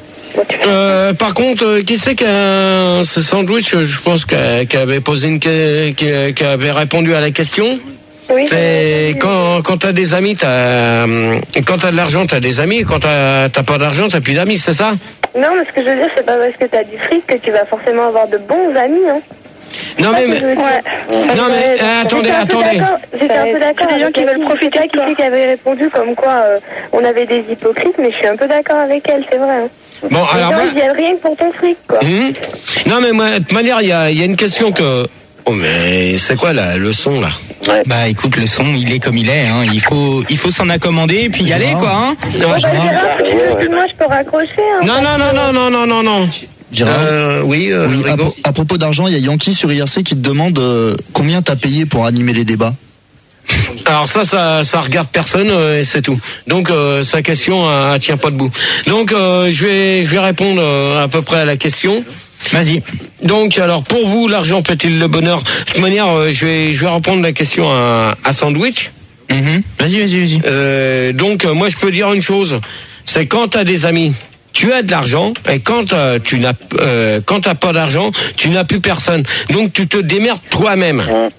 Speaker 11: Euh, par contre, euh, qui c'est qui a ce sandwich, euh, je pense qu'a- qui avait posé une que- qui, qui avait répondu à la question.
Speaker 16: Oui.
Speaker 11: C'est quand quand t'as des amis, t'as euh, quand t'as de l'argent, t'as des amis. Et quand t'as t'as pas d'argent, t'as plus d'amis, c'est ça?
Speaker 16: Non, mais ce que je veux dire, c'est pas parce que t'as du fric que tu vas forcément avoir de bons amis, hein.
Speaker 11: Non mais, mais
Speaker 16: Ouais.
Speaker 11: non mais euh, attendez,
Speaker 16: J'étais un peu
Speaker 11: attendez.
Speaker 16: d'accord- J'étais un peu d'accord. Des gens qui veulent profiter, qui sait qui avait répondu comme quoi euh, on avait des hypocrites, mais je suis un peu d'accord avec elle, c'est vrai. Hein.
Speaker 11: Bon
Speaker 16: Les
Speaker 11: alors
Speaker 16: gens,
Speaker 11: moi,
Speaker 16: ils viennent rien que pour ton fric, quoi.
Speaker 11: hum, non mais moi, de toute manière, il y a il y a une question que. Oh mais c'est quoi la leçon là?
Speaker 14: Bah écoute, le son, il est comme il est. Hein. Il faut, il faut s'en accommoder et puis y aller, quoi. Hein.
Speaker 11: Non,
Speaker 16: Bah, Gérard, si tu veux, excuse-moi, je peux raccrocher. Hein,
Speaker 11: non non non non non non non non.
Speaker 12: Gérard.
Speaker 11: Euh, oui, euh,
Speaker 12: Oui, à,
Speaker 11: Rigaud.
Speaker 12: pro- à propos d'argent, il y a Yankee sur I R C qui te demande euh, combien t'as payé pour animer les débats.
Speaker 11: Alors ça, ça, ça regarde personne euh, et c'est tout. Donc euh, sa question euh, elle tient pas debout. Donc euh, je vais, je vais répondre euh, à peu près à la question.
Speaker 14: Vas-y.
Speaker 11: Donc alors pour vous, l'argent fait-il le bonheur? De toute manière, euh, je vais, je vais répondre la question à, à Sandwich.
Speaker 14: Mhm. Vas-y, vas-y, vas-y.
Speaker 11: Euh, donc euh, moi je peux dire une chose, c'est quand t'as des amis, tu as de l'argent, et quand euh, tu n'as, euh, quand t'as pas d'argent, tu n'as plus personne. Donc tu te démerdes toi-même.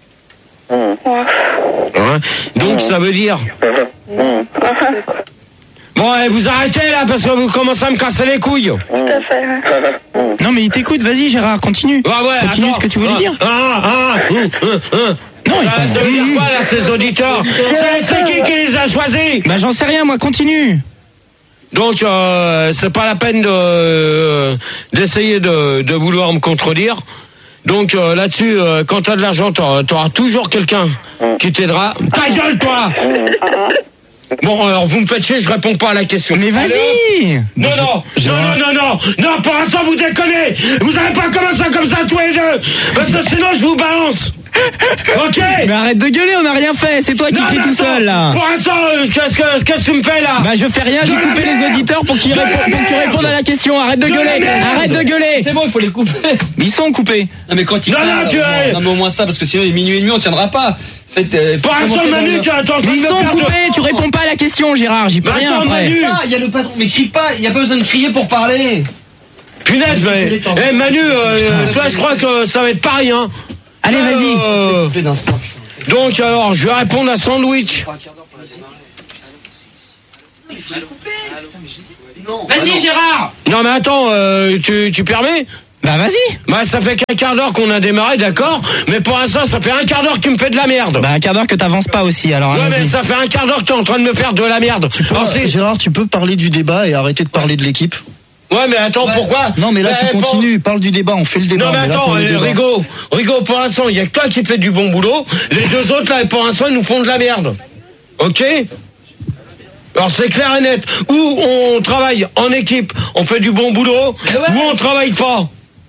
Speaker 11: Hein? Donc ça veut dire. Bon, eh, vous arrêtez là parce que vous commencez à me casser les couilles.
Speaker 16: Tout à fait. Ouais.
Speaker 14: Non, mais il t'écoute, vas-y, Gérard, continue.
Speaker 11: Ah ouais,
Speaker 14: continue
Speaker 11: attends.
Speaker 14: ce que tu voulais
Speaker 11: ah,
Speaker 14: dire.
Speaker 11: Ah, ah, hum, hum, hum.
Speaker 14: Non, il
Speaker 11: ça,
Speaker 14: faut-
Speaker 11: ça veut dire quoi là, ces auditeurs? C'est c'est qui qui les a choisis?
Speaker 14: Bah j'en sais rien, moi, continue.
Speaker 11: Donc euh, c'est pas la peine de euh, d'essayer de, de vouloir me contredire. Donc euh, là-dessus, euh, quand t'as de l'argent, t'auras, t'auras toujours quelqu'un qui t'aidera. Ta gueule, toi! Bon, alors vous me faites chier, je réponds pas à la question.
Speaker 14: Mais vas-y.
Speaker 11: Non, non, non, non, non, non, non, pour l'instant vous déconnez. Vous avez pas commencé comme ça tous les deux, parce que sinon je vous balance. Ok.
Speaker 14: Mais arrête de gueuler, on n'a rien fait. C'est toi qui
Speaker 11: Non,
Speaker 14: cries
Speaker 11: mais
Speaker 14: tout
Speaker 11: attends,
Speaker 14: seul, là.
Speaker 11: Pour l'instant, euh, qu'est-ce que qu'est-ce que tu me fais là?
Speaker 14: Bah je fais rien, j'ai
Speaker 11: De la
Speaker 14: coupé les
Speaker 11: merde.
Speaker 14: auditeurs pour qu'ils
Speaker 11: De la
Speaker 14: répondent, pour que tu
Speaker 11: merde.
Speaker 14: répondes à la question. Arrête de
Speaker 11: De la
Speaker 14: gueuler,
Speaker 11: merde.
Speaker 14: arrête de gueuler.
Speaker 17: C'est bon, il faut les couper.
Speaker 14: Ils sont coupés.
Speaker 17: Non, mais quand il
Speaker 11: Non, non,
Speaker 17: parle,
Speaker 11: tu
Speaker 17: au
Speaker 11: es-
Speaker 17: moins- non, mais au moins ça, parce que sinon, il est minuit et demi, on tiendra pas. Faites, euh,
Speaker 11: Pour
Speaker 17: faites
Speaker 11: l'instant,
Speaker 17: commencer
Speaker 11: Manu,
Speaker 17: dans
Speaker 11: tu
Speaker 17: le-
Speaker 11: attends.
Speaker 14: Mais ils sont coupés, tu réponds pas à la question, Gérard. J'y peux
Speaker 11: Bah,
Speaker 14: rien
Speaker 11: attends,
Speaker 14: après.
Speaker 11: Manu.
Speaker 17: Ah, il y a le patron. Mais crie pas, il y a pas besoin de crier pour parler.
Speaker 11: Punaise, mais. Eh Manu, euh, toi je crois que ça va être pareil, hein.
Speaker 18: Allez, vas-y.
Speaker 11: Euh, donc, alors, je vais répondre à Sandwich.
Speaker 18: Vas-y, Gérard.
Speaker 11: Non, mais attends, euh, tu, tu permets?
Speaker 18: Bah, vas-y.
Speaker 11: Bah, ça fait qu'un quart d'heure qu'on a démarré, d'accord? Mais pour l'instant, ça fait un quart d'heure que tu me fais de la merde.
Speaker 18: Bah, un quart d'heure que t'avances pas aussi, alors.
Speaker 11: Ouais,
Speaker 18: allons-y.
Speaker 11: mais ça fait un quart d'heure que tu es en train de me faire de la merde.
Speaker 12: Tu peux,
Speaker 11: Alors, c'est-
Speaker 12: Gérard, tu peux parler du débat et arrêter de parler de l'équipe.
Speaker 11: Ouais, mais attends, pourquoi?
Speaker 12: Non, mais là,
Speaker 11: Bah,
Speaker 12: tu
Speaker 11: pour-
Speaker 12: continues, parle du débat, on fait le débat.
Speaker 11: Non, mais
Speaker 12: on est là
Speaker 11: attends,
Speaker 12: pour le
Speaker 11: euh,
Speaker 12: débat.
Speaker 11: Rigo, Rigo, pour l'instant, il y a que toi qui fais du bon boulot. Les deux autres, là, pour l'instant, ils nous font de la merde. Ok? Alors, c'est clair et net. Ou on travaille en équipe, on fait du bon boulot, ou on travaille pas.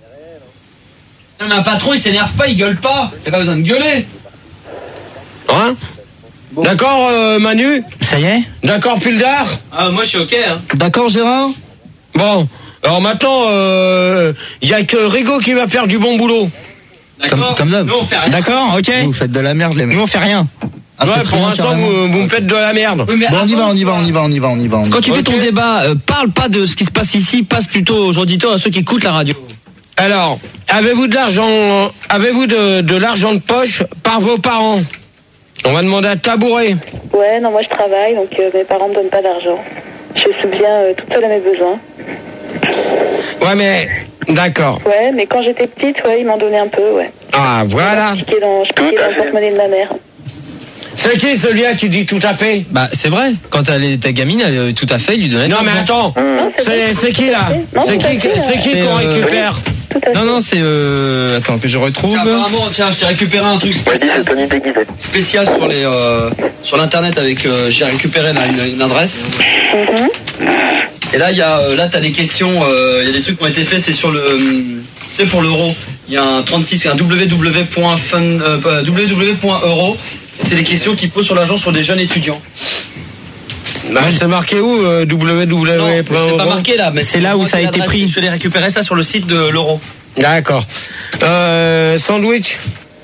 Speaker 17: Non, mais un patron, il s'énerve pas, il gueule pas. T'as pas besoin de gueuler.
Speaker 11: Hein? D'accord, euh, Manu?
Speaker 18: Ça y est?
Speaker 11: D'accord, Pildar?
Speaker 17: Ah, moi, je suis ok, hein.
Speaker 12: D'accord, Gérard?
Speaker 11: Bon. Alors maintenant, il euh, y a que Rigo qui va faire du bon boulot.
Speaker 12: Comme, comme d'hab.
Speaker 17: Nous, on fait rien.
Speaker 18: D'accord, ok.
Speaker 12: Vous faites de la merde, les mecs.
Speaker 18: Nous, on fait rien.
Speaker 12: Ah,
Speaker 11: Ouais,
Speaker 12: faites
Speaker 11: pour
Speaker 12: rien,
Speaker 11: l'instant,
Speaker 12: carrément.
Speaker 11: vous, vous me faites de la merde.
Speaker 17: Oui, mais
Speaker 12: Bon, on y va,
Speaker 17: avance,
Speaker 12: on y va,
Speaker 17: quoi.
Speaker 12: on y va, on y va, on y va, on y va.
Speaker 14: Quand tu fais ton
Speaker 11: Ok.
Speaker 14: débat, euh, parle pas de ce qui se passe ici, passe plutôt aux auditeurs, à ceux qui écoutent la radio.
Speaker 11: Alors, avez-vous de l'argent, avez-vous de, de l'argent de poche par vos parents? On va demander à Tabouret.
Speaker 15: Ouais, non, moi je travaille, donc euh, mes parents me donnent pas d'argent. Je subviens euh, toute seule à mes besoins.
Speaker 11: Ouais, mais d'accord.
Speaker 15: Ouais, mais quand j'étais petite, ouais, ils m'en donnaient un peu, ouais.
Speaker 11: Ah, voilà.
Speaker 15: Je piquais dans, je piquais dans le porte-monnaie de ma mère.
Speaker 11: C'est qui celui-là qui dit tout à fait?
Speaker 14: Bah, c'est vrai. Quand elle était gamine, elle, euh, tout à fait, il lui donnait.
Speaker 11: Non,
Speaker 14: de
Speaker 11: mais
Speaker 14: l'argent.
Speaker 11: attends. C'est c'est qui là?
Speaker 15: Non,
Speaker 11: C'est
Speaker 15: tout à
Speaker 11: qui,
Speaker 15: fait,
Speaker 11: c'est qui
Speaker 14: C'est,
Speaker 11: qu'on
Speaker 14: euh,
Speaker 11: récupère?
Speaker 15: Tout à fait.
Speaker 14: Non, non, c'est euh... attends que je retrouve.
Speaker 17: Tiens, apparemment, tiens, je t'ai récupéré un truc spécial, spécial sur les euh, sur l'internet avec. Euh, j'ai récupéré là une, une adresse.
Speaker 15: Mhm.
Speaker 17: Et là, il y a euh, là, t'as des questions. euh, Il y a des trucs qui ont été faits. C'est sur le. euh, C'est pour l'euro. Il y a un trente-six, un w w w point fun, euh, w w w point euro. C'est des questions qui posent sur l'argent sur des jeunes étudiants.
Speaker 11: Bah, c'est marqué où euh, W W
Speaker 17: Non,
Speaker 11: W
Speaker 17: je l'ai pas marqué là, mais
Speaker 18: C'est là où ça a été
Speaker 17: l'adresse.
Speaker 18: pris.
Speaker 17: Je l'ai récupéré ça sur le site de l'euro.
Speaker 11: D'accord. Euh, sandwich.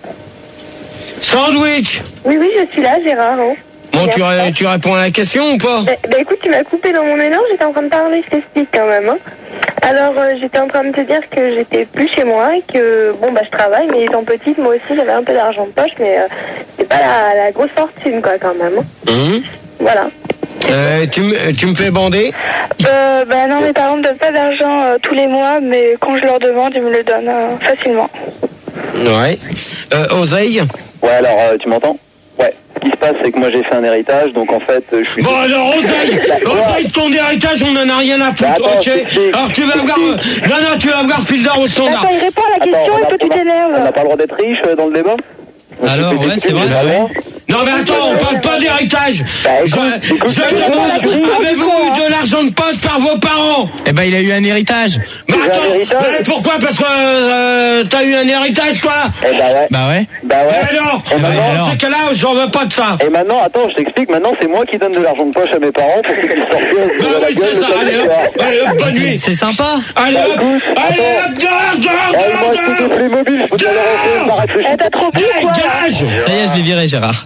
Speaker 11: Sandwich.
Speaker 16: Oui, oui, je suis là, Gérard. hein.
Speaker 11: Bon, tu,
Speaker 16: Bien.
Speaker 11: ré- tu réponds à la question ou pas?
Speaker 16: Bah, bah, écoute, tu m'as coupé dans mon élan, j'étais en train de parler, je t'explique quand même. hein. Alors, euh, j'étais en train de te dire que j'étais plus chez moi et que, bon, bah, je travaille, mais étant petite, moi aussi, j'avais un peu d'argent de poche, mais euh, c'est pas la, la grosse fortune, quoi, quand même. hein.
Speaker 11: Hum.
Speaker 16: Voilà.
Speaker 11: Euh, tu, me- tu me fais bander?
Speaker 16: Euh, bah non, mes parents me donnent pas d'argent euh, tous les mois, mais quand je leur demande, ils me le donnent euh, facilement.
Speaker 11: Ouais. Euh, Oseille?
Speaker 4: Ouais, alors, euh, tu m'entends? Ouais. Ce qui se passe, c'est que moi j'ai fait un héritage, donc en fait, euh, je suis.
Speaker 11: Bon alors Oseille, Oseille, ton héritage, on en a rien à foutre,
Speaker 4: Attends,
Speaker 11: ok?
Speaker 4: c'est- c'est-
Speaker 11: Alors tu vas avoir, euh, non non, tu vas avoir Fildar au standard.
Speaker 16: Attends, il répond à la question
Speaker 4: Attends, on
Speaker 16: et
Speaker 4: a-
Speaker 16: toi tu
Speaker 4: on a-
Speaker 16: t'énerves.
Speaker 4: On n'a pas le droit d'être riche euh, dans le débat?
Speaker 14: Alors, ouais, c'est vrai.
Speaker 4: Bah ouais.
Speaker 11: Non mais attends, on parle pas d'héritage.
Speaker 4: Bah,
Speaker 11: Je,
Speaker 4: écoute, écoute,
Speaker 11: je
Speaker 4: écoute,
Speaker 11: demande,
Speaker 4: écoute, écoute,
Speaker 11: avez-vous eu de l'argent de poche par vos parents?
Speaker 18: Eh ben, il a eu un héritage.
Speaker 11: Bah
Speaker 4: Tu veux un
Speaker 11: attends,
Speaker 4: héritage
Speaker 11: ouais, pourquoi? Parce que euh, t'as eu un héritage toi?
Speaker 4: Eh bah ouais.
Speaker 18: Bah ouais.
Speaker 4: Bah
Speaker 11: Et
Speaker 4: ouais.
Speaker 11: alors?
Speaker 4: Et maintenant,
Speaker 11: Dans ce cas-là, j'en veux pas de ça.
Speaker 4: Et maintenant, attends, je t'explique, maintenant c'est moi qui donne de l'argent de poche à mes parents pour qu'ils puissent sortir
Speaker 11: Bah
Speaker 4: de la
Speaker 11: oui,
Speaker 4: gueule
Speaker 11: c'est
Speaker 4: le
Speaker 11: ça,
Speaker 4: samedi
Speaker 11: allez hop,
Speaker 4: soir.
Speaker 11: allez hop, bonne nuit.
Speaker 18: C'est sympa.
Speaker 11: Allez
Speaker 4: Bah,
Speaker 11: hop,
Speaker 4: écoute,
Speaker 11: allez
Speaker 4: attends.
Speaker 11: hop, dehors, dehors,
Speaker 4: Eh, moi
Speaker 11: dehors,
Speaker 4: je suis
Speaker 11: dehors.
Speaker 4: de Playmobil, je peux te l'avoir fait, pas réfléchi.
Speaker 16: Eh, t'as trop pris quoi
Speaker 11: Dégage!
Speaker 14: Ça y est, je l'ai viré, Gérard.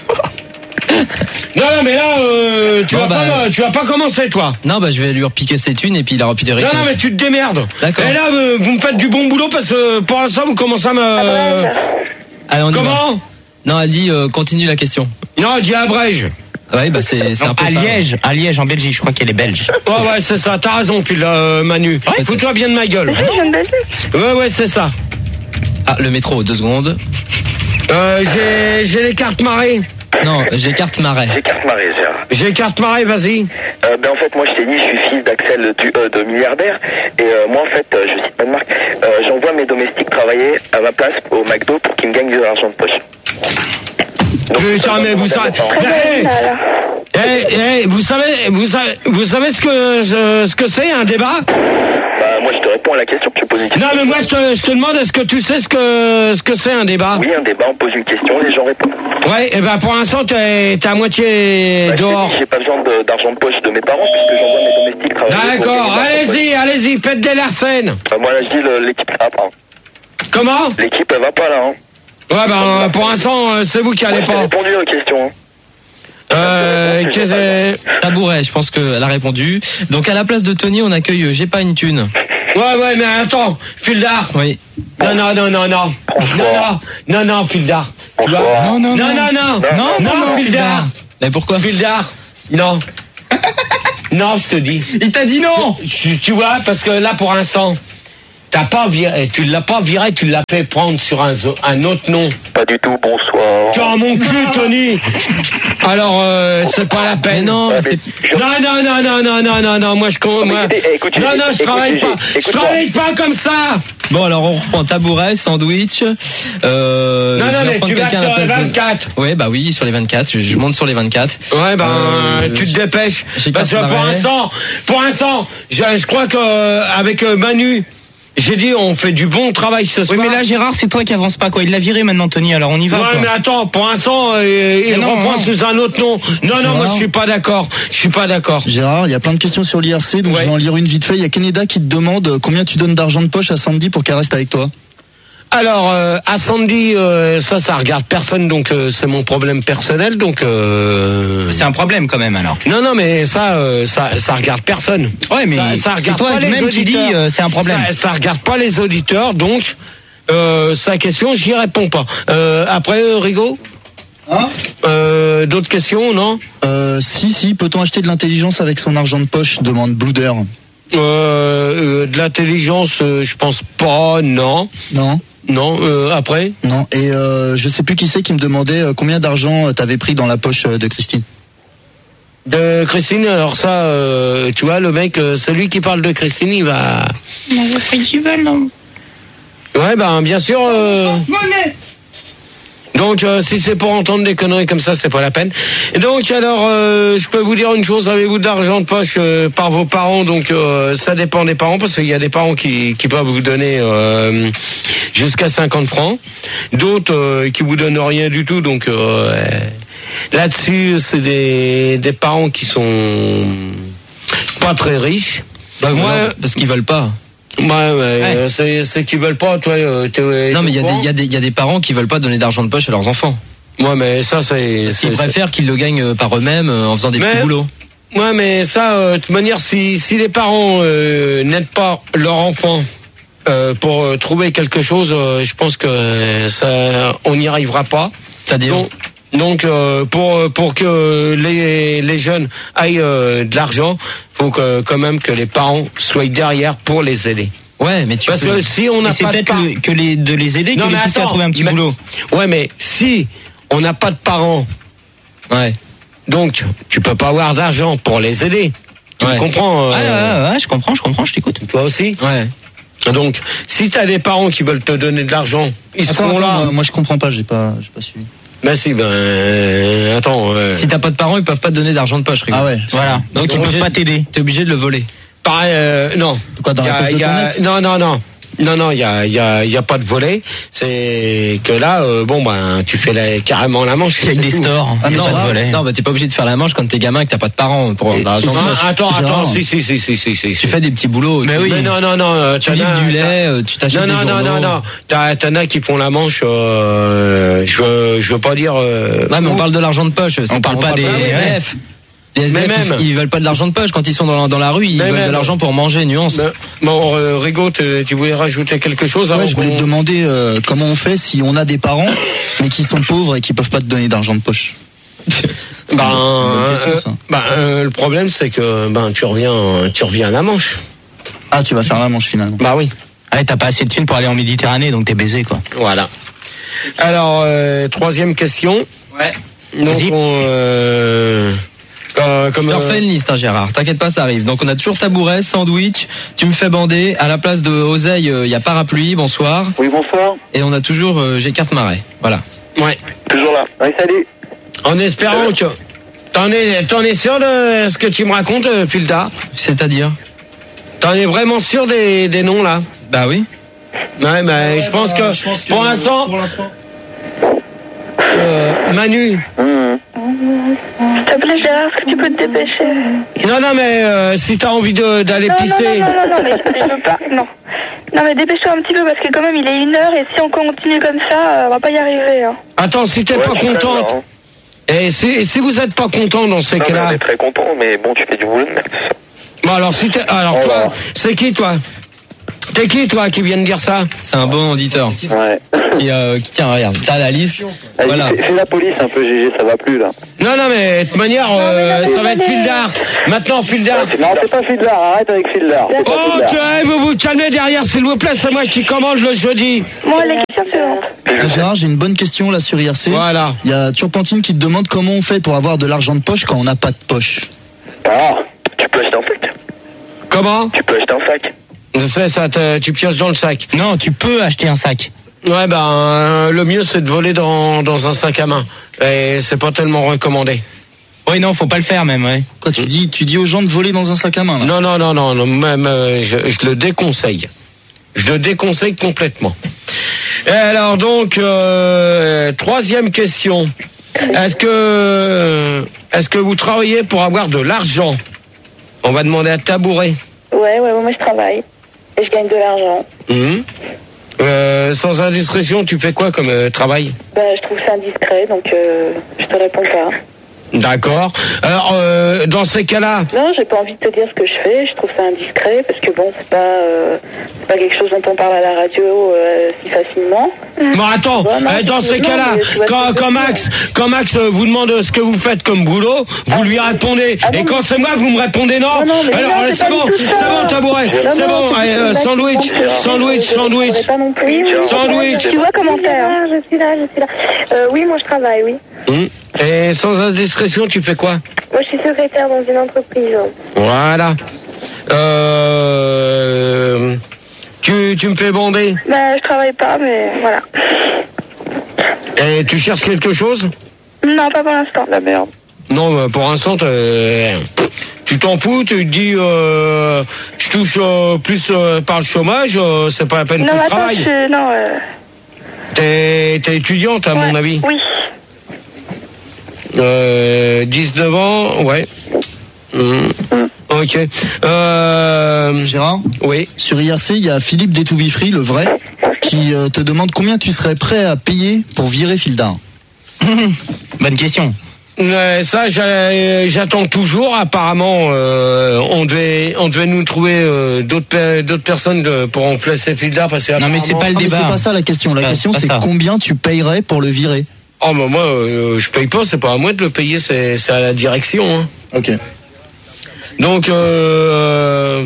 Speaker 11: Non, non, mais là, euh, tu,
Speaker 14: Bon,
Speaker 11: vas
Speaker 14: bah,
Speaker 11: pas, tu vas pas commencer, toi.
Speaker 14: Non, bah je vais lui repiquer ses thunes et puis il aura plus
Speaker 11: Non,
Speaker 14: d'héritage.
Speaker 11: non, mais tu te démerdes.
Speaker 14: D'accord.
Speaker 11: Et là, euh, vous me faites du bon boulot parce que pour l'instant, vous commencez à me.
Speaker 14: Allez, on y va.
Speaker 11: Comment?
Speaker 14: Non, elle dit euh, continue la question.
Speaker 11: Non, elle dit Abrège.
Speaker 14: Ouais, bah c'est c'est un peu
Speaker 18: À
Speaker 14: ça.
Speaker 18: Liège, à Liège, en Belgique, je crois qu'elle est belge.
Speaker 11: Ouais, ouais, c'est ça. T'as raison, Phil, euh, Manu. Fous-toi bien de ma gueule. Ouais, ouais, c'est ça.
Speaker 14: Ah, le métro, deux secondes.
Speaker 11: Euh, j'ai, j'ai les cartes marées.
Speaker 14: Non, j'ai carte marais.
Speaker 13: J'ai carte marée, Gérard.
Speaker 11: J'ai cartes marées, vas-y.
Speaker 13: Euh, ben en fait, moi je t'ai dit, je suis fils d'Axel du, euh, de milliardaire. Et euh, moi en fait, euh, je cite pas de marque, euh, j'envoie mes domestiques travailler à ma place au McDo pour qu'ils me gagnent de l'argent de poche.
Speaker 11: Putain, mais vous savez. Eh, eh, eh, vous savez, vous savez, vous savez ce que, ce, ce que c'est un débat?
Speaker 13: Bah moi je te réponds à la question, tu poses une question.
Speaker 11: Non, mais moi, je te, je te demande, est-ce que tu sais ce que, ce que c'est un débat?
Speaker 13: Oui, un débat, on pose une question, les gens répondent.
Speaker 11: Ouais, et ben pour l'instant, t'es, t'es à moitié
Speaker 13: Bah, je te
Speaker 11: dehors.
Speaker 13: dis, j'ai pas besoin de- d'argent de poche de mes parents puisque j'envoie mes domestiques travailler. pour
Speaker 11: D'accord,
Speaker 13: gagner de l'argent de
Speaker 11: allez-y, allez-y, faites des larcènes.
Speaker 13: poche. Bah, moi là je dis, le- l'équipe ça va pas. hein.
Speaker 11: Comment?
Speaker 13: L'équipe elle va pas là. Hein.
Speaker 11: Ouais, ben pour l'instant, euh, c'est vous qui allez
Speaker 13: Moi, je t'ai
Speaker 11: pas.
Speaker 13: répondu aux questions. Hein.
Speaker 11: Euh, qu'est-ce que-
Speaker 14: Tabouret, je pense qu'elle a répondu. Donc à la place de Tony, on accueille euh, J'ai pas une thune.
Speaker 11: Ouais, ouais, mais attends, Fildar.
Speaker 18: Oui.
Speaker 11: Non, non, non, non, non. Non, non, non, non, Fildar. Tu vois?
Speaker 18: Non, non,
Speaker 11: non, non, non, non, non, non, Fildar.
Speaker 18: Mais pourquoi?
Speaker 11: Fildar. Non. Non, je te dis.
Speaker 18: Il t'a dit non.
Speaker 11: Tu, tu vois, parce que là, pour l'instant, t'as pas viré, tu l'as pas viré, tu l'as fait prendre sur un, un autre nom.
Speaker 13: Pas du tout, bonsoir.
Speaker 11: Tu as mon cul, Tony. Alors, euh, c'est pas la peine.
Speaker 18: Non,
Speaker 11: mais c'est... non, non, non, non, non, non, non, non, moi je compte. Moi...
Speaker 13: Écoutez,
Speaker 11: non, non, je travaille pas. Je travaille pas comme ça.
Speaker 18: Bon, alors on reprend tabouret, sandwich. Euh,
Speaker 11: non, non, mais tu vas sur les vingt-quatre.
Speaker 18: De... Ouais, bah oui, sur les vingt-quatre. Je, je monte sur les vingt-quatre.
Speaker 11: Ouais, ben,
Speaker 18: euh,
Speaker 11: tu te dépêches. Parce que
Speaker 18: marais.
Speaker 11: pour l'instant, pour l'instant, je, je crois que euh, avec euh, Manu. J'ai dit, on fait du bon travail ce soir.
Speaker 18: Oui, mais là, Gérard, c'est toi qui avance pas, quoi. Il l'a viré maintenant, Tony, alors on y va.
Speaker 11: Ouais,
Speaker 18: quoi.
Speaker 11: mais attends, pour l'instant, euh, il
Speaker 12: non,
Speaker 11: reprend
Speaker 12: non.
Speaker 11: sous un autre nom. Non, non,
Speaker 12: Gérard.
Speaker 11: moi, je suis pas d'accord. Je suis pas d'accord.
Speaker 12: Gérard, il y a plein de questions sur l'I R C, donc
Speaker 11: Ouais.
Speaker 12: je vais en lire une vite fait. Il y a Keneda qui te demande combien tu donnes d'argent de poche à Sandy pour qu'elle reste avec toi.
Speaker 11: Alors, euh, à Sandy, euh, ça, ça regarde personne, donc euh, c'est mon problème personnel, donc... Euh...
Speaker 18: C'est un problème, quand même, alors.
Speaker 11: Non, non, mais ça, euh, ça, ça regarde personne.
Speaker 18: Ouais, mais
Speaker 11: ça, ça
Speaker 18: c'est
Speaker 11: regarde
Speaker 18: toi
Speaker 11: pas les
Speaker 18: même qui dis,
Speaker 11: auditeurs.
Speaker 18: euh, c'est un problème.
Speaker 11: Ça, ça regarde pas les auditeurs, donc euh, sa question, j'y réponds pas. Euh, après, euh, Rigaud
Speaker 12: Hein
Speaker 11: euh, D'autres questions, non
Speaker 12: euh, Si, si, peut-on acheter de l'intelligence avec son argent de poche, demande Blouder.
Speaker 11: euh, euh, De l'intelligence, euh, je pense pas, non.
Speaker 12: Non.
Speaker 11: Non, euh, après
Speaker 12: Non, et euh, je sais plus qui c'est qui me demandait euh, combien d'argent euh, t'avais pris dans la poche euh, de Christine.
Speaker 11: De Christine, alors ça, euh, tu vois, le mec, euh, celui qui parle de Christine, il va...
Speaker 18: On avait fait du vol, non?
Speaker 11: Ouais, ben, bien sûr... Euh... Donc, euh, si c'est pour entendre des conneries comme ça, c'est pas la peine. Et donc, alors, euh, je peux vous dire une chose, avez-vous de l'argent de poche euh, par vos parents? Donc, euh, ça dépend des parents, parce qu'il y a des parents qui, qui peuvent vous donner euh, jusqu'à cinquante francs. D'autres euh, qui vous donnent rien du tout, donc... Euh, là-dessus, c'est des, des parents qui sont pas très riches.
Speaker 18: Bah,
Speaker 11: Moi,
Speaker 18: non, parce qu'ils veulent pas.
Speaker 11: Ouais, ouais, ouais. C'est, c'est qu'ils veulent pas, toi. Euh, t'es,
Speaker 18: non, mais il y,
Speaker 11: y,
Speaker 18: y, y a des parents qui veulent pas donner d'argent de poche à leurs enfants.
Speaker 11: Ouais, mais ça, c'est.
Speaker 18: Parce qu'ils préfèrent qu'ils le gagnent par eux-mêmes euh, en faisant des mais, petits boulots.
Speaker 11: Ouais, mais ça, euh, de toute manière, si, si les parents euh, n'aident pas leur enfant euh, pour euh, trouver quelque chose, euh, je pense que euh, ça, on n'y arrivera pas.
Speaker 18: C'est-à-dire.
Speaker 11: Donc, Donc euh, pour pour que les les jeunes aient euh, de l'argent, faut que quand même que les parents soient derrière pour les aider.
Speaker 18: Ouais, mais tu
Speaker 11: parce
Speaker 18: peux...
Speaker 11: que si on n'a pas
Speaker 18: c'est
Speaker 11: de
Speaker 18: peut-être par... le, que les de les aider, non, que les pousser à trouver un petit
Speaker 11: mais...
Speaker 18: boulot.
Speaker 11: Ouais, mais si on n'a pas de parents,
Speaker 18: ouais.
Speaker 11: Donc tu peux pas avoir d'argent pour les aider. Tu
Speaker 18: ouais.
Speaker 11: comprends euh...
Speaker 18: ouais, ouais, ouais, je comprends, je comprends, je t'écoute.
Speaker 11: Toi aussi.
Speaker 18: Ouais.
Speaker 11: Donc si t'as des parents qui veulent te donner de l'argent, ils
Speaker 12: attends,
Speaker 11: seront
Speaker 12: attends,
Speaker 11: là.
Speaker 12: Moi, moi je comprends pas, j'ai pas, j'ai pas suivi.
Speaker 11: Ben si, ben euh, attends. Euh...
Speaker 18: Si t'as pas de parents, ils peuvent pas te donner d'argent de poche. Rigole.
Speaker 12: Ah ouais.
Speaker 18: Voilà. Donc ils peuvent pas t'aider. T'es obligé de le voler.
Speaker 11: Pareil, euh, non.
Speaker 12: Quoi, dans
Speaker 11: y a,
Speaker 12: la poche de
Speaker 11: y a,
Speaker 12: ton ex ?
Speaker 11: Non, non, non. Non, non, il y a, y a, y a pas de volet. C'est que là, euh, bon, ben, tu fais la, carrément la manche.
Speaker 18: Il y a des stores.
Speaker 12: Ah,
Speaker 18: non, pas de non, bah t'es pas obligé de faire la manche quand t'es gamin et que t'as pas de parents pour l'argent.
Speaker 11: Attends, attends, si, si, si, si, si, si.
Speaker 18: Tu fais des petits boulots.
Speaker 11: Mais oui. Mais non, non, non.
Speaker 18: Tu livres du lait, tu t'achètes des
Speaker 11: journaux. Non, non, non, non. T'as, t'en as qui font la manche. Euh, je veux, je veux pas dire. Euh,
Speaker 18: ouais, mais on parle de l'argent de poche. On parle pas des S F. Les S D F, même, ils, ils veulent pas de l'argent de poche quand ils sont dans, dans la rue, ils veulent même, de l'argent pour manger, nuance.
Speaker 11: Mais, bon, euh, Rigaud, tu voulais rajouter quelque chose avant?
Speaker 12: Ouais, je voulais te demander euh, comment on fait si on a des parents mais qui sont pauvres et qui peuvent pas te donner d'argent de poche.
Speaker 11: Ben, question, euh, ben euh, le problème c'est que ben tu reviens, tu reviens à la Manche.
Speaker 12: Ah, tu vas faire la Manche finalement.
Speaker 11: Bah oui.
Speaker 18: Ah, t'as pas assez de thunes pour aller en Méditerranée, donc t'es baisé quoi.
Speaker 11: Voilà. Alors euh, troisième question.
Speaker 18: Ouais.
Speaker 11: Donc on. Euh,
Speaker 18: Euh, comme je te refais une liste, hein, Gérard. T'inquiète pas, ça arrive. Donc on a toujours tabouret, sandwich. Tu me fais bander. À la place de oseille, il euh, y a parapluie. Bonsoir.
Speaker 13: Oui, bonsoir.
Speaker 18: Et on a toujours euh, j'ai carte marais. Voilà.
Speaker 11: Ouais.
Speaker 13: Toujours là. Oui, salut.
Speaker 11: En espérant que t'en es, t'en es sûr de ce que tu me racontes, Filda?
Speaker 18: C'est-à-dire?
Speaker 11: T'en es vraiment sûr des, des noms là?
Speaker 18: Bah oui.
Speaker 11: Ouais, bah, ouais, je pense bah, que je pense pour que l'instant. Pour l'instant. Euh, Manu.
Speaker 13: Mmh.
Speaker 16: S'il te plaît, Gérard, est-ce que tu peux te dépêcher?
Speaker 11: Non, non, mais euh, si t'as envie de, d'aller
Speaker 16: non,
Speaker 11: pisser.
Speaker 16: Non, non, non, non, mais je veux pas. Non. Non, mais dépêche-toi un petit peu parce que quand même il est une heure et si on continue comme ça, on va pas y arriver. Hein.
Speaker 11: Attends, si t'es
Speaker 13: ouais,
Speaker 11: pas contente. Bien, hein. Et si, si vous êtes pas content dans ces
Speaker 13: non,
Speaker 11: cas-là.
Speaker 13: On est très content, mais bon, tu fais du boulot de merde.
Speaker 11: Bon, alors, si t'es, alors, toi, c'est qui, toi? T'es qui, toi, qui vient de dire ça?
Speaker 18: C'est un bon auditeur.
Speaker 13: Ouais.
Speaker 18: Qui, euh, qui tient, regarde, t'as la liste.
Speaker 13: Allez,
Speaker 18: Voilà.
Speaker 13: fais, fais la police un peu, G G, ça va plus là.
Speaker 11: Non, non, mais de toute manière, euh, ça va être Fildar. Maintenant, Fildar.
Speaker 13: Non, c'est pas Fildar, arrête avec Fildar.
Speaker 11: Oh, tu vois, vous vous calmez derrière, s'il vous plaît, c'est moi qui commande le jeudi.
Speaker 15: Moi, les questions suivantes.
Speaker 12: Gérard, j'ai une bonne question là sur I R C.
Speaker 11: Voilà.
Speaker 12: Il y a Turpentine qui te demande comment on fait pour avoir de l'argent de poche quand on n'a pas de poche.
Speaker 13: Ah, tu peux acheter un sac.
Speaker 11: Comment?
Speaker 13: Tu peux acheter un sac.
Speaker 11: Je sais, ça, te- tu pioches dans le sac.
Speaker 18: Non, tu peux acheter un sac.
Speaker 11: Ouais, ben, euh, le mieux, c'est de voler dans, dans un sac à main. Et c'est pas tellement recommandé.
Speaker 18: Oui, non, faut pas le faire même, ouais.
Speaker 12: Quoi, tu dis, tu dis aux gens de voler dans un sac à main là?
Speaker 11: Non, non, non, non, non, même, euh, je, je le déconseille. Je le déconseille complètement. Et alors donc, euh, troisième question. Est-ce que, est-ce que vous travaillez pour avoir de l'argent? On va demander à Tabouret.
Speaker 15: Ouais, ouais, ouais, moi je travaille. Et je gagne de l'argent.
Speaker 11: Hum. Euh, sans indiscrétion, tu fais quoi comme euh, travail?
Speaker 15: Bah, je trouve ça indiscret, donc euh, je te réponds pas.
Speaker 11: D'accord. Alors, euh, dans ces cas-là...
Speaker 15: Non, j'ai pas envie de te dire ce que je fais, je trouve ça indiscret, parce que bon, c'est pas, euh, c'est pas quelque chose dont on parle à la radio euh, si facilement.
Speaker 11: Bon, attends,
Speaker 15: Ouais, non,
Speaker 11: euh, dans
Speaker 15: tu-
Speaker 11: ces
Speaker 15: non,
Speaker 11: cas-là,
Speaker 15: mais tu vois ce
Speaker 11: quand,
Speaker 15: que je
Speaker 11: quand
Speaker 15: veux
Speaker 11: Max, quand Max euh, vous demande ce que vous faites comme boulot, vous lui répondez.
Speaker 15: Ah non,
Speaker 11: Et quand c'est moi, vous me répondez non.
Speaker 15: Non, non, mais
Speaker 11: Alors,
Speaker 15: non,
Speaker 11: euh,
Speaker 15: c'est
Speaker 11: c'est
Speaker 15: pas
Speaker 11: bon,
Speaker 15: du tout
Speaker 11: c'est
Speaker 15: ça.
Speaker 11: bon, Tabouret,
Speaker 15: Non,
Speaker 11: c'est
Speaker 15: non,
Speaker 11: bon.
Speaker 15: c'est
Speaker 11: Allez,
Speaker 15: une
Speaker 11: euh,
Speaker 15: blague
Speaker 11: sandwich,
Speaker 15: qui manque.
Speaker 11: sandwich,
Speaker 15: Je- je
Speaker 11: sandwich.
Speaker 15: saurais pas non plus.
Speaker 11: Sandwich.
Speaker 15: Tu vois comment faire? Je suis là, je suis là. Euh, oui, moi je travaille, oui.
Speaker 11: Hum. Et sans indiscrétion, tu fais quoi?
Speaker 15: Moi je suis secrétaire dans une entreprise.
Speaker 11: Voilà. Euh... Tu, tu me fais bander.
Speaker 15: Bah, je travaille pas, mais voilà.
Speaker 11: Et tu cherches quelque chose?
Speaker 15: Non, pas pour l'instant.
Speaker 13: La merde.
Speaker 11: Non, bah, pour l'instant, t'es- tu t'en fous, tu te dis, euh, je touche euh, plus euh, par le chômage, euh, c'est pas la peine
Speaker 15: Non,
Speaker 11: que je
Speaker 15: attends,
Speaker 11: travaille.
Speaker 15: je... non, euh...
Speaker 11: T'es, t'es étudiante, à mon avis.
Speaker 15: Oui.
Speaker 11: Euh, dix-neuf ans, ouais. Hum. Ok. Euh...
Speaker 12: Gérard?
Speaker 11: Oui.
Speaker 12: Sur I R C, il y a Philippe Détoubifri, le vrai, qui euh, te demande combien tu serais prêt à payer pour virer Fildar.
Speaker 18: Bonne question.
Speaker 11: Ouais, ça, j'a- j'attends toujours. Apparemment, euh, on devait, on devait nous trouver euh, d'autres, pe- d'autres personnes de, pour remplacer Fildar parce que
Speaker 18: Non, mais c'est
Speaker 11: apparemment-
Speaker 18: pas le
Speaker 12: Non, mais
Speaker 18: débat.
Speaker 12: c'est pas ça la question. La
Speaker 18: C'est pas-
Speaker 12: question,
Speaker 18: pas
Speaker 12: c'est
Speaker 18: ça.
Speaker 12: combien tu payerais pour le virer.
Speaker 11: Oh, bah moi, euh, je paye pas. C'est pas à moi de le payer. C'est, c'est à la direction. Hein.
Speaker 12: Ok.
Speaker 11: Donc, euh,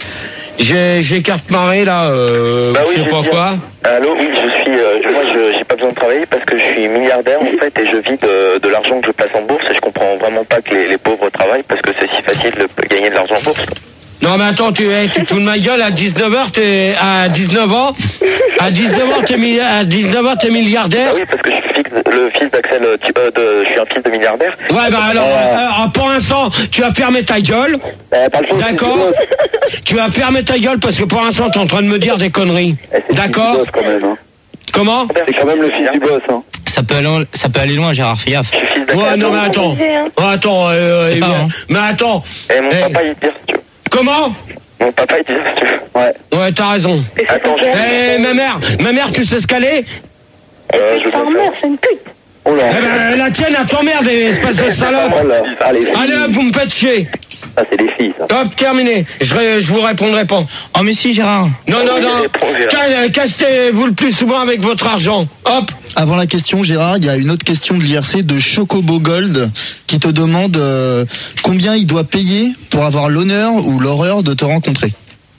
Speaker 11: j'ai, j'ai carte marée là. Euh,
Speaker 13: Bah oui,
Speaker 11: je sais
Speaker 13: je
Speaker 11: pas
Speaker 13: veux dire.
Speaker 11: quoi.
Speaker 13: Allô, oui, je suis, euh, je- moi, je j'ai pas besoin de travailler parce que je suis milliardaire en fait et je vis de, de l'argent que je place en bourse et je comprends vraiment pas que les, les pauvres travaillent parce que c'est si facile de gagner de l'argent en bourse.
Speaker 11: Non mais attends, tu, hey, tu te fous de ma gueule, à dix-neuf heures, t'es, à dix-neuf ans, à dix-neuf ans, t'es, mi- à dix-neuf ans, t'es milliardaire.
Speaker 13: Ah oui, parce que je suis fils- le fils d'Axel, euh, tu- euh, de, je suis un fils de milliardaire.
Speaker 11: Ouais, bah alors, euh, euh, pour l'instant, tu vas fermer ta gueule. D'accord? Tu vas fermer ta gueule parce que pour l'instant, t'es en train de me dire des conneries. D'accord?
Speaker 13: Quand même, hein.
Speaker 11: Comment?
Speaker 13: C'est quand même le fils du boss, hein.
Speaker 18: Ça peut aller, ça peut aller loin, Gérard, fais gaffe.
Speaker 11: Ouais, non mais attends. Oh, attends, euh,
Speaker 18: C'est
Speaker 11: eh,
Speaker 18: pas,
Speaker 11: mais,
Speaker 18: hein.
Speaker 11: mais attends.
Speaker 13: Et mon
Speaker 11: Eh,
Speaker 13: papa, il tire, si tu veux.
Speaker 11: Comment?
Speaker 13: Mon papa, il tire, si tu veux. Ouais.
Speaker 11: Ouais, t'as raison.
Speaker 13: Attends, je...
Speaker 11: Eh, ma mère, ma mère, tu sais ce qu'elle est?
Speaker 13: Euh, je
Speaker 15: Ta mère, c'est une pute.
Speaker 13: Oh là.
Speaker 11: Eh ben, la tienne, elle t'emmerde, espèce de salope.
Speaker 13: Oh là. Allez,
Speaker 11: Allez hop, vous me faites chier.
Speaker 13: ça, c'est des filles, ça.
Speaker 11: Hop, terminé. Je, ré- je vous répondrai pas.
Speaker 18: Oh, mais si, Gérard.
Speaker 11: Non, non, non. Ca- Castez-vous le plus souvent avec votre argent. Hop.
Speaker 12: Avant la question, Gérard, il y a une autre question de l'I R C de Chocobo Gold qui te demande euh, combien il doit payer pour avoir l'honneur ou l'horreur de te rencontrer.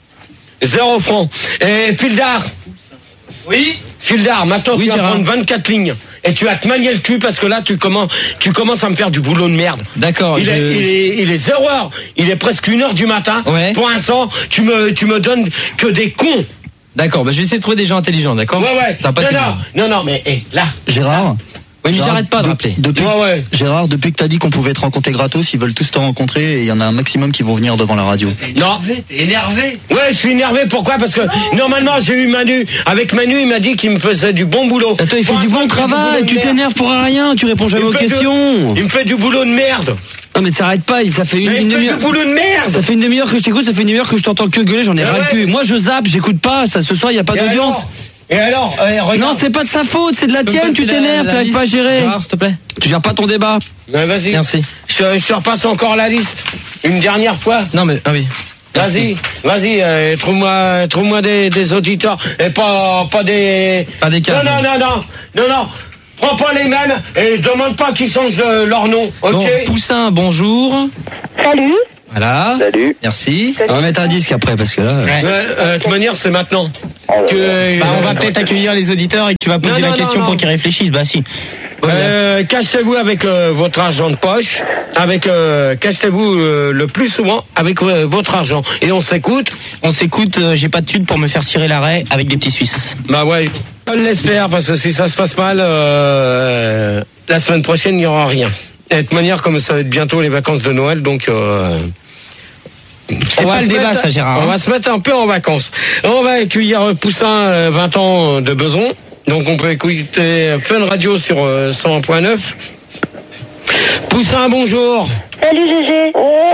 Speaker 11: Zéro franc. Et Fildar.
Speaker 17: Oui.
Speaker 11: Fildar, maintenant
Speaker 18: Oui,
Speaker 11: tu vas
Speaker 18: Gérard.
Speaker 11: prendre vingt-quatre lignes. Et tu vas te manier le cul parce que là, tu commences, tu commences à me faire du boulot de merde.
Speaker 18: D'accord.
Speaker 11: Il,
Speaker 18: je-
Speaker 11: est, il, est, il est zéro heure. Il est presque une heure du matin.
Speaker 18: Ouais.
Speaker 11: Pour l'instant, tu me, tu me donnes que des cons.
Speaker 18: D'accord, bah je vais essayer de trouver des gens intelligents, d'accord?
Speaker 11: Ouais, ouais.
Speaker 18: T'as pas
Speaker 11: non,
Speaker 18: de-
Speaker 11: non, non, non, mais eh, là.
Speaker 12: Gérard
Speaker 18: Oui, mais
Speaker 12: Gérard,
Speaker 18: j'arrête pas de
Speaker 12: de-
Speaker 18: rappeler.
Speaker 12: Depuis,
Speaker 11: Ouais, ouais.
Speaker 12: Gérard, depuis que t'as dit qu'on pouvait te rencontrer gratos, ils veulent tous te rencontrer et il y en a un maximum qui vont venir devant la radio.
Speaker 11: Non.
Speaker 17: T'es énervé.
Speaker 11: Ouais, je suis énervé. Pourquoi? Parce que normalement, j'ai eu Manu. Avec Manu, il m'a dit qu'il me faisait du bon boulot.
Speaker 18: Attends, il fait
Speaker 11: Pour
Speaker 18: du
Speaker 11: l'instant,
Speaker 18: bon
Speaker 11: il fait du boulot
Speaker 18: travail,
Speaker 11: de
Speaker 18: tu
Speaker 11: merde.
Speaker 18: t'énerves pour rien, tu réponds jamais
Speaker 11: Il
Speaker 18: aux
Speaker 11: me fait de-
Speaker 18: questions.
Speaker 11: Il me fait du boulot de merde.
Speaker 18: Non mais t'arrêtes pas, ça fait une,
Speaker 11: Mais
Speaker 18: une
Speaker 11: il fait du
Speaker 18: demi-heure.
Speaker 11: boulot de merde.
Speaker 18: Ça fait une demi-heure que je t'écoute, ça fait une demi-heure que je t'entends que gueuler, j'en ai
Speaker 11: Ah
Speaker 18: ras le
Speaker 11: ouais.
Speaker 18: cul. Moi je zappe, j'écoute pas, ça ce soir il y a pas
Speaker 11: Et
Speaker 18: d'audience.
Speaker 11: alors Et alors eh, regarde.
Speaker 18: Non, c'est pas de sa faute, c'est de la
Speaker 11: peux
Speaker 18: tienne,
Speaker 11: me
Speaker 18: tu
Speaker 11: passer la-
Speaker 18: t'énerves,
Speaker 11: la
Speaker 18: t'arrives
Speaker 11: liste
Speaker 18: pas à gérer.
Speaker 11: Gérard,
Speaker 18: s'il te plaît. Tu gères pas ton débat.
Speaker 11: Ouais, vas-y.
Speaker 18: Merci.
Speaker 11: Je, je te repasse encore la liste. Une dernière fois.
Speaker 18: Non mais, ah oui.
Speaker 11: Vas-y, vas-y, euh, trouve-moi, trouve-moi des, des auditeurs et pas, pas des.
Speaker 18: Pas des cas.
Speaker 11: Non, non, non, non, non, non. Prends pas les mêmes et demande pas qu'ils changent euh, leur nom. Ok.
Speaker 18: Bon, Poussin, bonjour.
Speaker 15: Salut.
Speaker 18: Voilà.
Speaker 13: Salut.
Speaker 18: Merci.
Speaker 15: Salut.
Speaker 18: On va mettre un disque après parce que là.
Speaker 11: Euh, euh, de toute manière, c'est maintenant. Que,
Speaker 18: Bah, on va
Speaker 11: euh,
Speaker 18: peut-être accueillir les auditeurs et que tu vas poser
Speaker 11: Non,
Speaker 18: la
Speaker 11: non,
Speaker 18: question
Speaker 11: non,
Speaker 18: pour
Speaker 11: non.
Speaker 18: qu'ils réfléchissent. Bah si.
Speaker 11: Euh, cachez-vous avec euh, votre argent de poche, avec euh, cachez-vous euh, le plus souvent avec euh, votre argent. Et on s'écoute.
Speaker 18: On s'écoute. euh, J'ai pas de thune pour me faire tirer l'arrêt avec des petits Suisses.
Speaker 11: Bah ouais, on l'espère parce que si ça se passe mal, euh, la semaine prochaine il n'y aura rien. Et de toute manière, comme ça va être bientôt les vacances de Noël, donc. Euh,
Speaker 18: C'est
Speaker 11: on va
Speaker 18: pas le
Speaker 11: se
Speaker 18: débat,
Speaker 11: mettre-
Speaker 18: ça, Gérard.
Speaker 11: On
Speaker 18: hein.
Speaker 11: va se mettre un peu en vacances. On va accueillir Poussin, euh, vingt ans de Beson. Donc on peut écouter Fun Radio sur euh, cent un point neuf. Poussin, bonjour.
Speaker 15: Salut Gégé.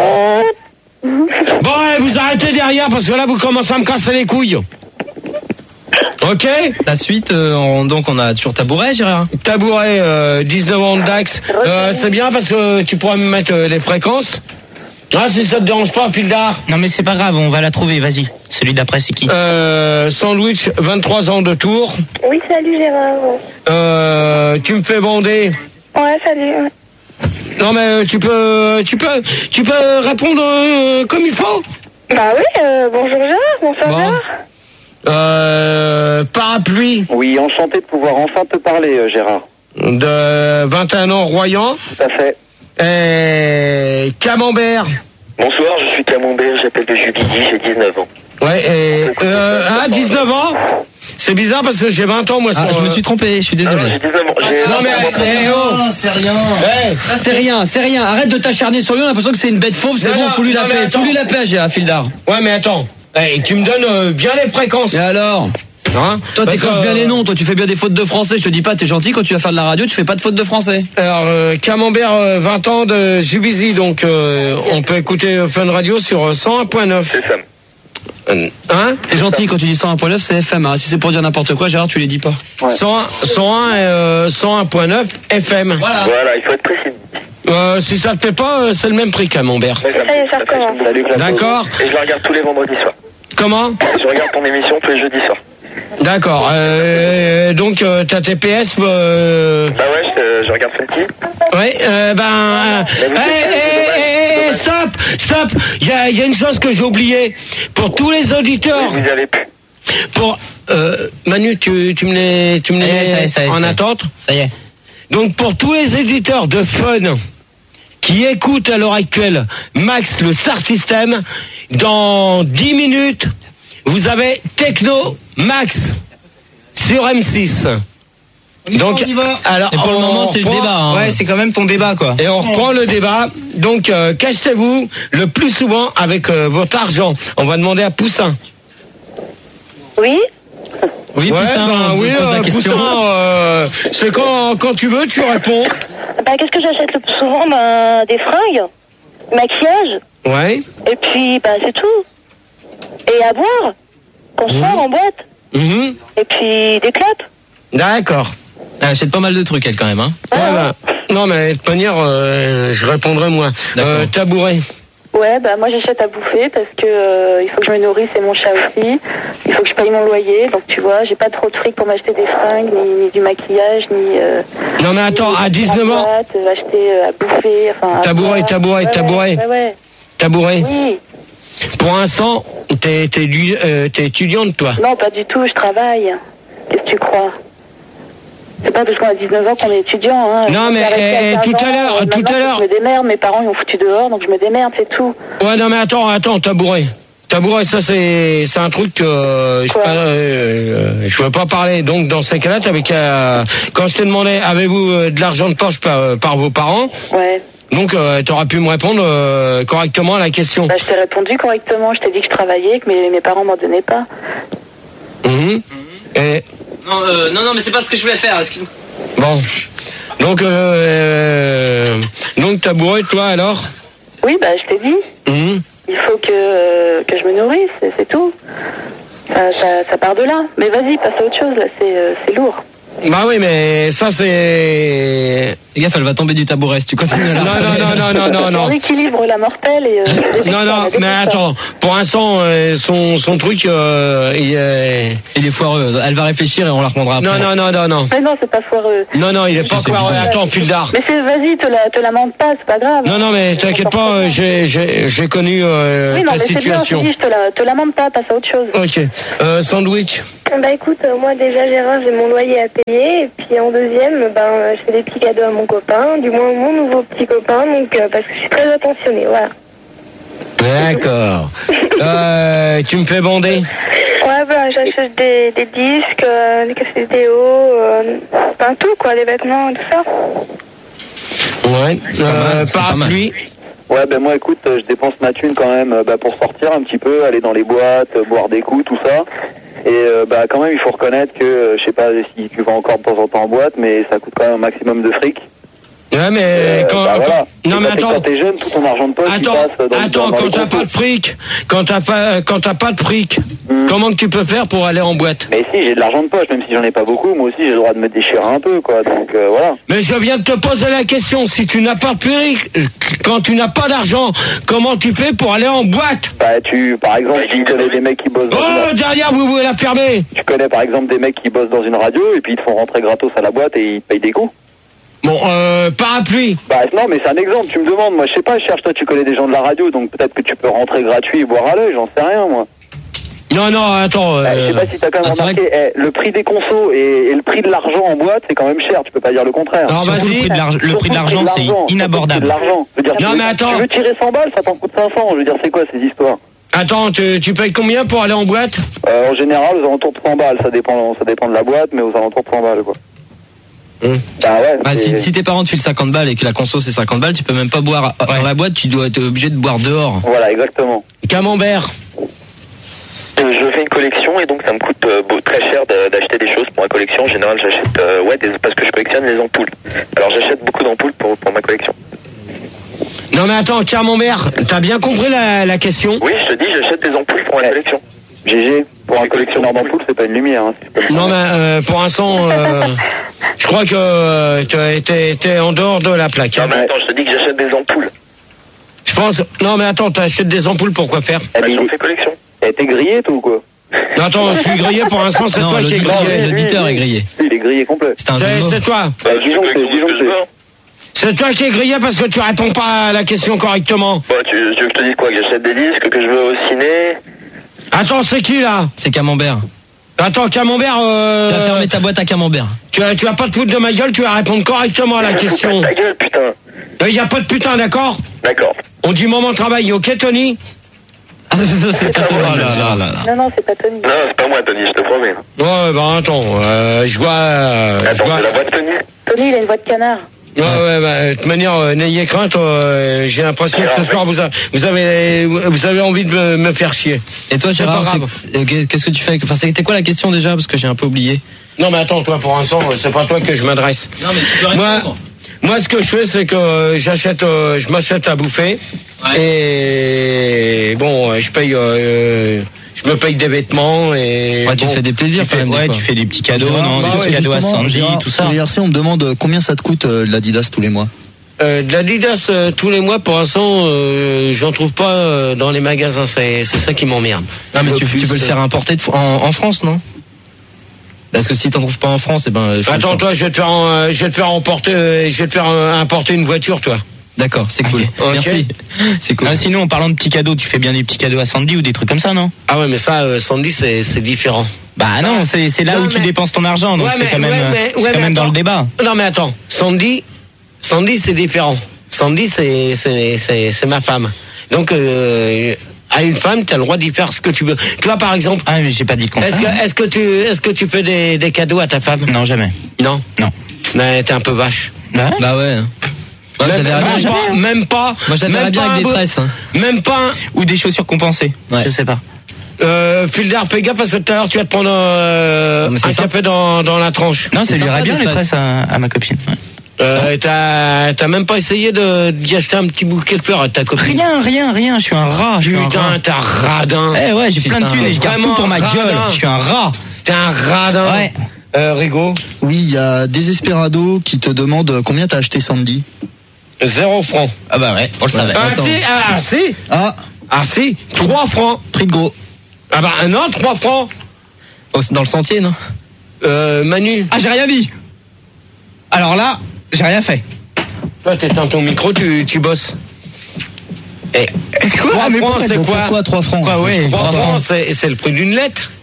Speaker 11: Bon, ouais, vous arrêtez derrière parce que là vous commencez à me casser les couilles. Ok.
Speaker 18: La suite, euh, on- donc on a toujours Tabouret, Gérard.
Speaker 11: Tabouret, euh, dix-neuf ans de Dax. Euh, c'est bien parce que tu pourras me mettre euh, les fréquences. Ah, si ça te dérange pas, Fildar.
Speaker 18: Non mais c'est pas grave, on va la trouver, vas-y. Celui d'après c'est qui?
Speaker 11: Euh, Sandwich, vingt-trois ans de Tours.
Speaker 15: Oui, salut Gérard.
Speaker 11: Euh, tu me fais bander.
Speaker 15: Ouais, salut.
Speaker 11: Non mais euh, tu peux, tu peux, tu peux répondre euh, comme il faut.
Speaker 15: Bah oui, euh, bonjour Gérard, bonsoir
Speaker 11: Bon.
Speaker 15: Gérard.
Speaker 11: Euh, parapluie.
Speaker 13: Oui, enchanté de pouvoir enfin te parler, euh, Gérard.
Speaker 11: De vingt et un ans, Royan.
Speaker 13: Tout à fait.
Speaker 11: Et Camembert.
Speaker 13: Bonsoir, je suis Camembert, j'appelle de Jubilly, j'ai dix-neuf ans.
Speaker 11: Ouais, et euh, ah, dix-neuf ans. C'est bizarre parce que j'ai vingt ans moi.
Speaker 18: Ah,
Speaker 11: sur,
Speaker 18: je me
Speaker 11: euh,
Speaker 18: suis trompé, je suis désolé.
Speaker 13: j'ai dix-neuf ans. J'ai-
Speaker 11: Non mais eh, oh.
Speaker 18: c'est rien.
Speaker 11: Hey.
Speaker 18: Ça c'est rien, c'est rien. Arrête de t'acharner sur lui, on a l'impression que c'est une bête fauve, c'est
Speaker 11: Non,
Speaker 18: bon,
Speaker 11: non,
Speaker 18: faut lui la
Speaker 11: non, mais
Speaker 18: paix,
Speaker 11: attends.
Speaker 18: faut lui la paix, Gérard Fildar.
Speaker 11: Ouais mais attends. Hey, tu me donnes euh, bien les fréquences.
Speaker 18: Et alors?
Speaker 11: Hein
Speaker 18: Toi
Speaker 11: Parce
Speaker 18: t'écorches
Speaker 11: que,
Speaker 18: bien les noms, toi tu fais bien des fautes de français, je te dis pas, t'es gentil, quand tu vas faire de la radio, tu fais pas de fautes de français.
Speaker 11: Alors, euh, Camembert, euh, vingt ans de Juvisy, donc euh, on peut écouter euh, Fun Radio sur euh, cent un point neuf.
Speaker 13: C'est ça.
Speaker 11: Euh, Hein
Speaker 18: T'es gentil, quand tu dis cent un point neuf, c'est F M, hein. Si c'est pour dire n'importe quoi, Gérard, tu les dis pas.
Speaker 11: cent un, cent un, euh, cent un point neuf F M.
Speaker 18: Voilà.
Speaker 13: Voilà, il faut être précis.
Speaker 11: Euh, si ça te plaît pas, euh, c'est le même prix, Camembert.
Speaker 13: Ouais, ça me-
Speaker 15: Ça y est, ça
Speaker 13: me fait-
Speaker 15: recommence.
Speaker 13: Salut, Clapton.
Speaker 11: D'accord.
Speaker 13: Et je la regarde tous les vendredis soirs.
Speaker 11: Comment
Speaker 13: Je regarde ton émission tous les jeudis soirs.
Speaker 11: D'accord. Euh, donc, euh, t'as T P S euh...
Speaker 13: Bah ouais, je, je regarde Funky.
Speaker 11: Ouais, euh, ben... Euh...
Speaker 13: Mais vous
Speaker 11: Hey,
Speaker 13: êtes-
Speaker 11: hey, hey, hey, stop, stop. Il y a, il y a une chose que j'ai oubliée. Pour tous les auditeurs...
Speaker 13: Vous y allez plus.
Speaker 11: Pour... Euh, Manu, tu, tu me les, tu me
Speaker 18: Ça y est,
Speaker 11: les
Speaker 18: ça y est, ça y est,
Speaker 11: en
Speaker 18: ça y est.
Speaker 11: attente.
Speaker 18: Ça y est.
Speaker 11: Donc pour tous les éditeurs de Fun qui écoutent à l'heure actuelle Max le Star System, dans dix minutes, vous avez Techno Max sur M six. Donc,
Speaker 18: on y va.
Speaker 11: alors,
Speaker 18: Et pour le
Speaker 11: on
Speaker 18: moment, c'est le
Speaker 11: reprend-
Speaker 18: débat. Hein. Ouais, c'est quand même ton débat, quoi.
Speaker 11: Et on reprend le débat. Donc, euh, cachez-vous le plus souvent avec euh, votre argent. On va demander à Poussin.
Speaker 15: Oui.
Speaker 18: Oui,
Speaker 11: Ouais,
Speaker 18: Poussin,
Speaker 11: ben
Speaker 18: on te
Speaker 11: oui,
Speaker 18: pose la
Speaker 11: euh,
Speaker 18: question.
Speaker 11: Poussin, euh, c'est quand, quand tu veux, tu réponds.
Speaker 15: Bah qu'est-ce que j'achète le plus souvent? Bah des fringues, maquillage,
Speaker 11: Ouais.
Speaker 15: et puis bah c'est tout. Et à boire, qu'on
Speaker 11: Mmh.
Speaker 15: sort en boîte,
Speaker 11: Mhm.
Speaker 15: et puis des clopes.
Speaker 11: D'accord.
Speaker 18: Elle achète pas mal de trucs, elle, quand même, hein.
Speaker 11: Ouais, bah, non, mais de toute manière, euh, je répondrai moi. Euh, tabouret.
Speaker 15: Ouais, bah moi j'achète à bouffer parce que euh, il faut que je me nourrisse et mon chat aussi. Il faut que je paye mon loyer, donc tu vois, j'ai pas trop de fric pour m'acheter des fringues, ni, ni du maquillage, ni. Euh,
Speaker 11: Non, mais attends,
Speaker 15: ni
Speaker 11: à dix-neuf ans.
Speaker 15: boîte, euh, acheter euh, à bouffer, enfin. à
Speaker 11: Tabouret,
Speaker 15: boire.
Speaker 11: tabouret,
Speaker 15: Ouais,
Speaker 11: tabouret.
Speaker 15: Ouais, ouais.
Speaker 11: Tabouret.
Speaker 15: Oui.
Speaker 11: Pour l'instant, t'es, t'es, du- euh, t'es étudiante, toi.
Speaker 15: Non, pas du tout, je travaille. Qu'est-ce que tu crois? C'est pas parce qu'on a dix-neuf ans qu'on est étudiant. Hein.
Speaker 11: Non,
Speaker 15: J'ai
Speaker 11: mais,
Speaker 15: arrêté à
Speaker 11: eh,
Speaker 15: quinze
Speaker 11: tout à
Speaker 15: ans,
Speaker 11: l'heure,
Speaker 15: euh,
Speaker 11: tout
Speaker 15: maintenant,
Speaker 11: à l'heure.
Speaker 15: Je me démerde, mes parents ils m'ont foutu dehors, donc je me démerde, c'est tout.
Speaker 11: Ouais, non, mais attends, attends, tabouret. Tabouret, ça, c'est, c'est un truc que euh, je, pas, euh, je veux pas parler. Donc, dans ces cas-là, t'avais qu'à, quand je t'ai demandé, avez-vous euh, de l'argent de poche par, euh, par vos parents?
Speaker 15: Ouais.
Speaker 11: Donc, euh, t'aurais pu me répondre euh, correctement à la question.
Speaker 15: Bah, je t'ai répondu correctement, je t'ai dit que je travaillais, que mes, mes parents m'en donnaient pas.
Speaker 11: Mhm. Et,
Speaker 17: Non, euh, non, non, mais c'est pas ce que je voulais faire. Excuse-moi.
Speaker 11: bon. Donc, euh, euh, donc, tabouret, toi, alors?
Speaker 15: Oui, bah je t'ai dit.
Speaker 11: Mhm.
Speaker 15: Il faut que, euh, que je me nourrisse, c'est, c'est tout. Ça, ça, ça part de là. Mais vas-y, passe à autre chose, là, c'est, euh, c'est lourd.
Speaker 11: Bah oui, mais ça c'est...
Speaker 18: Les gaffe, elle va tomber du tabouret si tu continues là.
Speaker 11: Non, non, non, non, non, non.
Speaker 15: On équilibre la mortelle et... Euh,
Speaker 11: non, non, mais attends, pour l'instant, euh, son, son truc, euh, il est...
Speaker 18: Il est foireux, elle va réfléchir et on la reprendra après.
Speaker 11: Non, non, non, non, non.
Speaker 15: Mais non, c'est pas foireux.
Speaker 11: Non, non, il est pas foireux, attends, fil d'art.
Speaker 15: Mais c'est, vas-y, te la, te la mente pas, c'est pas grave.
Speaker 11: Non, non, mais t'inquiète pas, euh, j'ai, j'ai, j'ai connu euh,
Speaker 15: oui, non,
Speaker 11: ta
Speaker 15: mais
Speaker 11: situation.
Speaker 15: C'est bien, je te, dis, je te la, te la mente pas, passe à autre chose.
Speaker 11: Ok, euh, sandwich.
Speaker 16: Bah écoute, euh, moi déjà Gérard, j'ai mon loyer à payer, et puis en deuxième, ben, euh, je fais des petits cadeaux à mon copain, du moins mon nouveau petit copain, donc euh, parce que je suis très attentionnée, voilà.
Speaker 11: D'accord. euh, tu me fais bander?
Speaker 16: Ouais, ben j'achète des, des disques, euh, des cassettes vidéo, euh, ben tout quoi, des vêtements, tout ça.
Speaker 11: Ouais, euh, parapluie.
Speaker 4: Ouais, ben moi écoute, je dépense ma thune quand même euh, bah, pour sortir un petit peu, aller dans les boîtes, euh, boire des coups, tout ça. Et euh, bah quand même il faut reconnaître que, euh, je sais pas si tu vas encore de temps en temps en boîte, mais ça coûte quand même un maximum de fric.
Speaker 11: Ouais, mais
Speaker 4: euh,
Speaker 11: quand,
Speaker 4: bah,
Speaker 11: quand...
Speaker 4: voilà.
Speaker 11: non mais attends,
Speaker 4: quand t'es jeune, tout ton argent de poche,
Speaker 11: attends,
Speaker 4: il passe dans,
Speaker 11: attends,
Speaker 4: dans
Speaker 11: quand t'as pas de fric, quand t'as pas, quand t'as pas de fric, hmm. comment que tu peux faire pour aller en boîte?
Speaker 4: Mais si, j'ai de l'argent de poche, même si j'en ai pas beaucoup, moi aussi j'ai le droit de me déchirer un peu, quoi. Donc euh, voilà.
Speaker 11: Mais je viens de te poser la question, si tu n'as pas de fric, quand tu n'as pas d'argent, comment tu fais pour aller en boîte?
Speaker 4: Bah tu, par exemple, tu connais des mecs qui bossent. Dans
Speaker 11: oh
Speaker 4: une...
Speaker 11: derrière, vous pouvez la fermer.
Speaker 4: Tu connais par exemple des mecs qui bossent dans une radio et puis ils te font rentrer gratos à la boîte et ils te payent des coups.
Speaker 11: Bon, euh, parapluie.
Speaker 4: Bah non, mais c'est un exemple, tu me demandes, moi je sais pas, je cherche, toi tu connais des gens de la radio, donc peut-être que tu peux rentrer gratuit et boire à l'œil, j'en sais rien moi.
Speaker 11: Non, non, attends. Euh...
Speaker 4: Bah, je sais pas si t'as quand même ah, remarqué, que... eh, le prix des consos et, et le prix de l'argent en boîte, c'est quand même cher, tu peux pas dire le contraire.
Speaker 18: Non, bah, le prix de l'argent, le prix de l'argent, c'est inabordable.
Speaker 4: De l'argent. Je veux dire,
Speaker 11: non,
Speaker 4: tu
Speaker 11: mais
Speaker 4: veux,
Speaker 11: attends.
Speaker 4: Tu veux tirer cent balles, ça t'en coûte cinq cents, je veux dire, c'est quoi ces histoires?
Speaker 11: Attends, tu, tu payes combien pour aller en boîte?
Speaker 4: euh, En général, aux alentours de cent balles, ça dépend, ça dépend de la boîte, mais aux alentours de cent balles, quoi.
Speaker 11: Mmh.
Speaker 4: Bah ouais.
Speaker 18: Bah si, si tes parents te filent cinquante balles et que la conso c'est cinquante balles, tu peux même pas boire ouais. dans la boîte, tu dois être obligé de boire dehors.
Speaker 4: Voilà, exactement.
Speaker 11: Camembert.
Speaker 13: Euh, je fais une collection et donc ça me coûte euh, beau, très cher d'acheter des choses pour ma collection. En général, j'achète euh, ouais, des, parce que je collectionne les ampoules. Alors j'achète beaucoup d'ampoules pour, pour ma collection.
Speaker 11: Non mais attends, Camembert, t'as bien compris la, la question?
Speaker 13: Oui, je te dis, j'achète des ampoules pour ma collection.
Speaker 4: G G, pour un collectionneur d'ampoules, c'est pas une lumière. Hein,
Speaker 11: non mais euh, pour l'instant, euh, je crois que euh, t'es, t'es en dehors de la plaque.
Speaker 13: Non mais attends, je te dis que j'achète des ampoules.
Speaker 11: Je pense... Non mais attends, t'achètes des ampoules pour quoi faire?
Speaker 13: Bah, j'en fais collection.
Speaker 4: Eh, t'es grillé toi ou quoi?
Speaker 11: Non, attends, je suis grillé pour l'instant, c'est non, toi qui es grillé.
Speaker 18: L'auditeur est grillé.
Speaker 4: Il est grillé complet.
Speaker 11: C'est, c'est toi.
Speaker 13: Bah, disons que c'est.
Speaker 11: C'est toi qui es grillé parce que tu réponds pas à la question correctement.
Speaker 13: Bah, tu, tu veux que je te dise quoi? Que j'achète des disques, que je vais au ciné?
Speaker 11: Attends, c'est qui là?
Speaker 18: C'est Camembert.
Speaker 11: Attends, Camembert, euh...
Speaker 18: Tu vas fermer ta boîte à Camembert.
Speaker 11: Tu vas, tu vas pas te foutre de ma gueule, tu vas répondre correctement à la question.
Speaker 13: Ta gueule, putain.
Speaker 11: Il y a pas de putain, d'accord?
Speaker 13: D'accord.
Speaker 11: On dit moment de travail, ok Tony?
Speaker 18: Ah, ça, c'est pas Tony.
Speaker 15: Oh là là là. Non, non, c'est pas Tony.
Speaker 13: Non, c'est pas moi Tony, je te promets.
Speaker 11: Ouais, bah attends, euh, je vois... Euh,
Speaker 13: attends,
Speaker 11: je vois...
Speaker 13: c'est la voix de Tony?
Speaker 15: Tony, il a une voix de canard.
Speaker 11: Ouais, ouais, bah, de toute manière, euh, n'ayez crainte, euh, j'ai l'impression que ce soir, vous, a, vous avez vous avez envie de me, me faire chier.
Speaker 18: Et toi, Gérard, c'est, qu'est-ce que tu fais? Enfin, c'était quoi la question déjà? Parce que j'ai un peu oublié.
Speaker 11: Non, mais attends, toi, pour l'instant, c'est pas toi que je m'adresse.
Speaker 18: Non, mais tu peux répondre.
Speaker 11: Moi, moi, ce que je fais, c'est que euh, j'achète, euh, je m'achète à bouffer. Ouais. Et bon, euh, je paye... Euh, je me paye des vêtements et...
Speaker 18: Ouais, tu
Speaker 11: bon,
Speaker 18: fais des plaisirs
Speaker 11: tu
Speaker 18: quand même.
Speaker 11: Ouais,
Speaker 18: tu fais des petits cadeaux, non?
Speaker 12: Bah
Speaker 18: des
Speaker 12: ouais,
Speaker 18: cadeaux à Sandy, tout ça.
Speaker 12: Sur I R C, on me demande combien ça te coûte euh, l'Adidas tous les mois.
Speaker 11: Euh, de l'Adidas euh, tous les mois, pour l'instant, euh, j'en trouve pas euh, dans les magasins. C'est, c'est ça qui m'emmerde.
Speaker 18: Non, mais tu, plus, tu peux le faire importer de, en, en France, non? Parce que si t'en trouves pas en France, eh ben...
Speaker 11: Attends, toi, je vais te faire, euh, je vais te faire emporter, euh, je vais te faire euh, importer une voiture, toi.
Speaker 18: D'accord, c'est cool.
Speaker 11: Okay.
Speaker 18: Merci. C'est cool.
Speaker 14: Ah, sinon, en parlant de petits cadeaux, tu fais bien des petits cadeaux à Sandy ou des trucs comme ça, non?
Speaker 11: Ah ouais, mais ça, euh, Sandy, c'est, c'est différent.
Speaker 14: Bah non, c'est, c'est là
Speaker 11: non,
Speaker 14: où
Speaker 11: mais...
Speaker 14: tu dépenses ton argent, donc ouais, c'est mais, quand même,
Speaker 11: ouais, mais,
Speaker 14: c'est
Speaker 11: ouais,
Speaker 14: quand même dans le débat.
Speaker 11: Non mais attends, Sandy, Sandy c'est différent. Sandy c'est c'est c'est, c'est ma femme. Donc euh, à une femme, tu as le droit d'y faire ce que tu veux. Toi par exemple.
Speaker 14: Ah mais j'ai pas dit contraire.
Speaker 11: Est-ce que est-ce que tu est-ce que tu fais des, des cadeaux à ta femme?
Speaker 14: Non, jamais.
Speaker 11: Non.
Speaker 14: Non.
Speaker 11: Mais t'es un peu vache.
Speaker 18: Bah, bah ouais. Moi,
Speaker 11: même, même,
Speaker 18: bien,
Speaker 11: pas, même pas.
Speaker 18: Moi je l'avais bien avec des tresses. Hein.
Speaker 11: Même pas.
Speaker 14: Ou des chaussures compensées.
Speaker 18: Ouais.
Speaker 14: Je sais pas.
Speaker 11: Euh, Filder, fais gaffe parce que tout à l'heure tu vas te prendre euh, un ça. café dans, dans la tranche.
Speaker 14: Non, ça lui irait bien les tresses à, à ma copine. Ouais.
Speaker 11: Euh, t'as, t'as même pas essayé de, d'y acheter un petit bouquet de fleurs à ta copine?
Speaker 14: Rien, rien, rien, je suis un rat.
Speaker 11: Putain, t'es un radin.
Speaker 14: Eh ouais, j'ai plein de thunes et je garde tout pour ma gueule. Je suis un rat.
Speaker 11: T'es un radin.
Speaker 14: Ouais.
Speaker 11: Euh, Rigo.
Speaker 12: Oui, il y a Desesperado qui te demande combien t'as acheté Sandy.
Speaker 11: Zéro franc.
Speaker 18: Ah bah ouais, on le savait.
Speaker 11: Ah si, ah si.
Speaker 12: Ah.
Speaker 11: Ah si, trois francs.
Speaker 12: Prix de gros.
Speaker 11: Ah bah non, trois francs.
Speaker 18: Oh, dans le sentier, non?
Speaker 11: Euh, Manu.
Speaker 18: Ah, j'ai rien dit. Alors là, j'ai rien fait.
Speaker 11: Toi, t'éteins ton micro, tu, tu bosses. Et,
Speaker 18: quoi?
Speaker 11: trois
Speaker 18: Mais
Speaker 11: francs, c'est quoi?
Speaker 12: Pourquoi trois francs?
Speaker 11: Quoi, ouais,
Speaker 18: trois
Speaker 11: trois francs,
Speaker 18: francs.
Speaker 11: c'est, c'est le prix d'une lettre.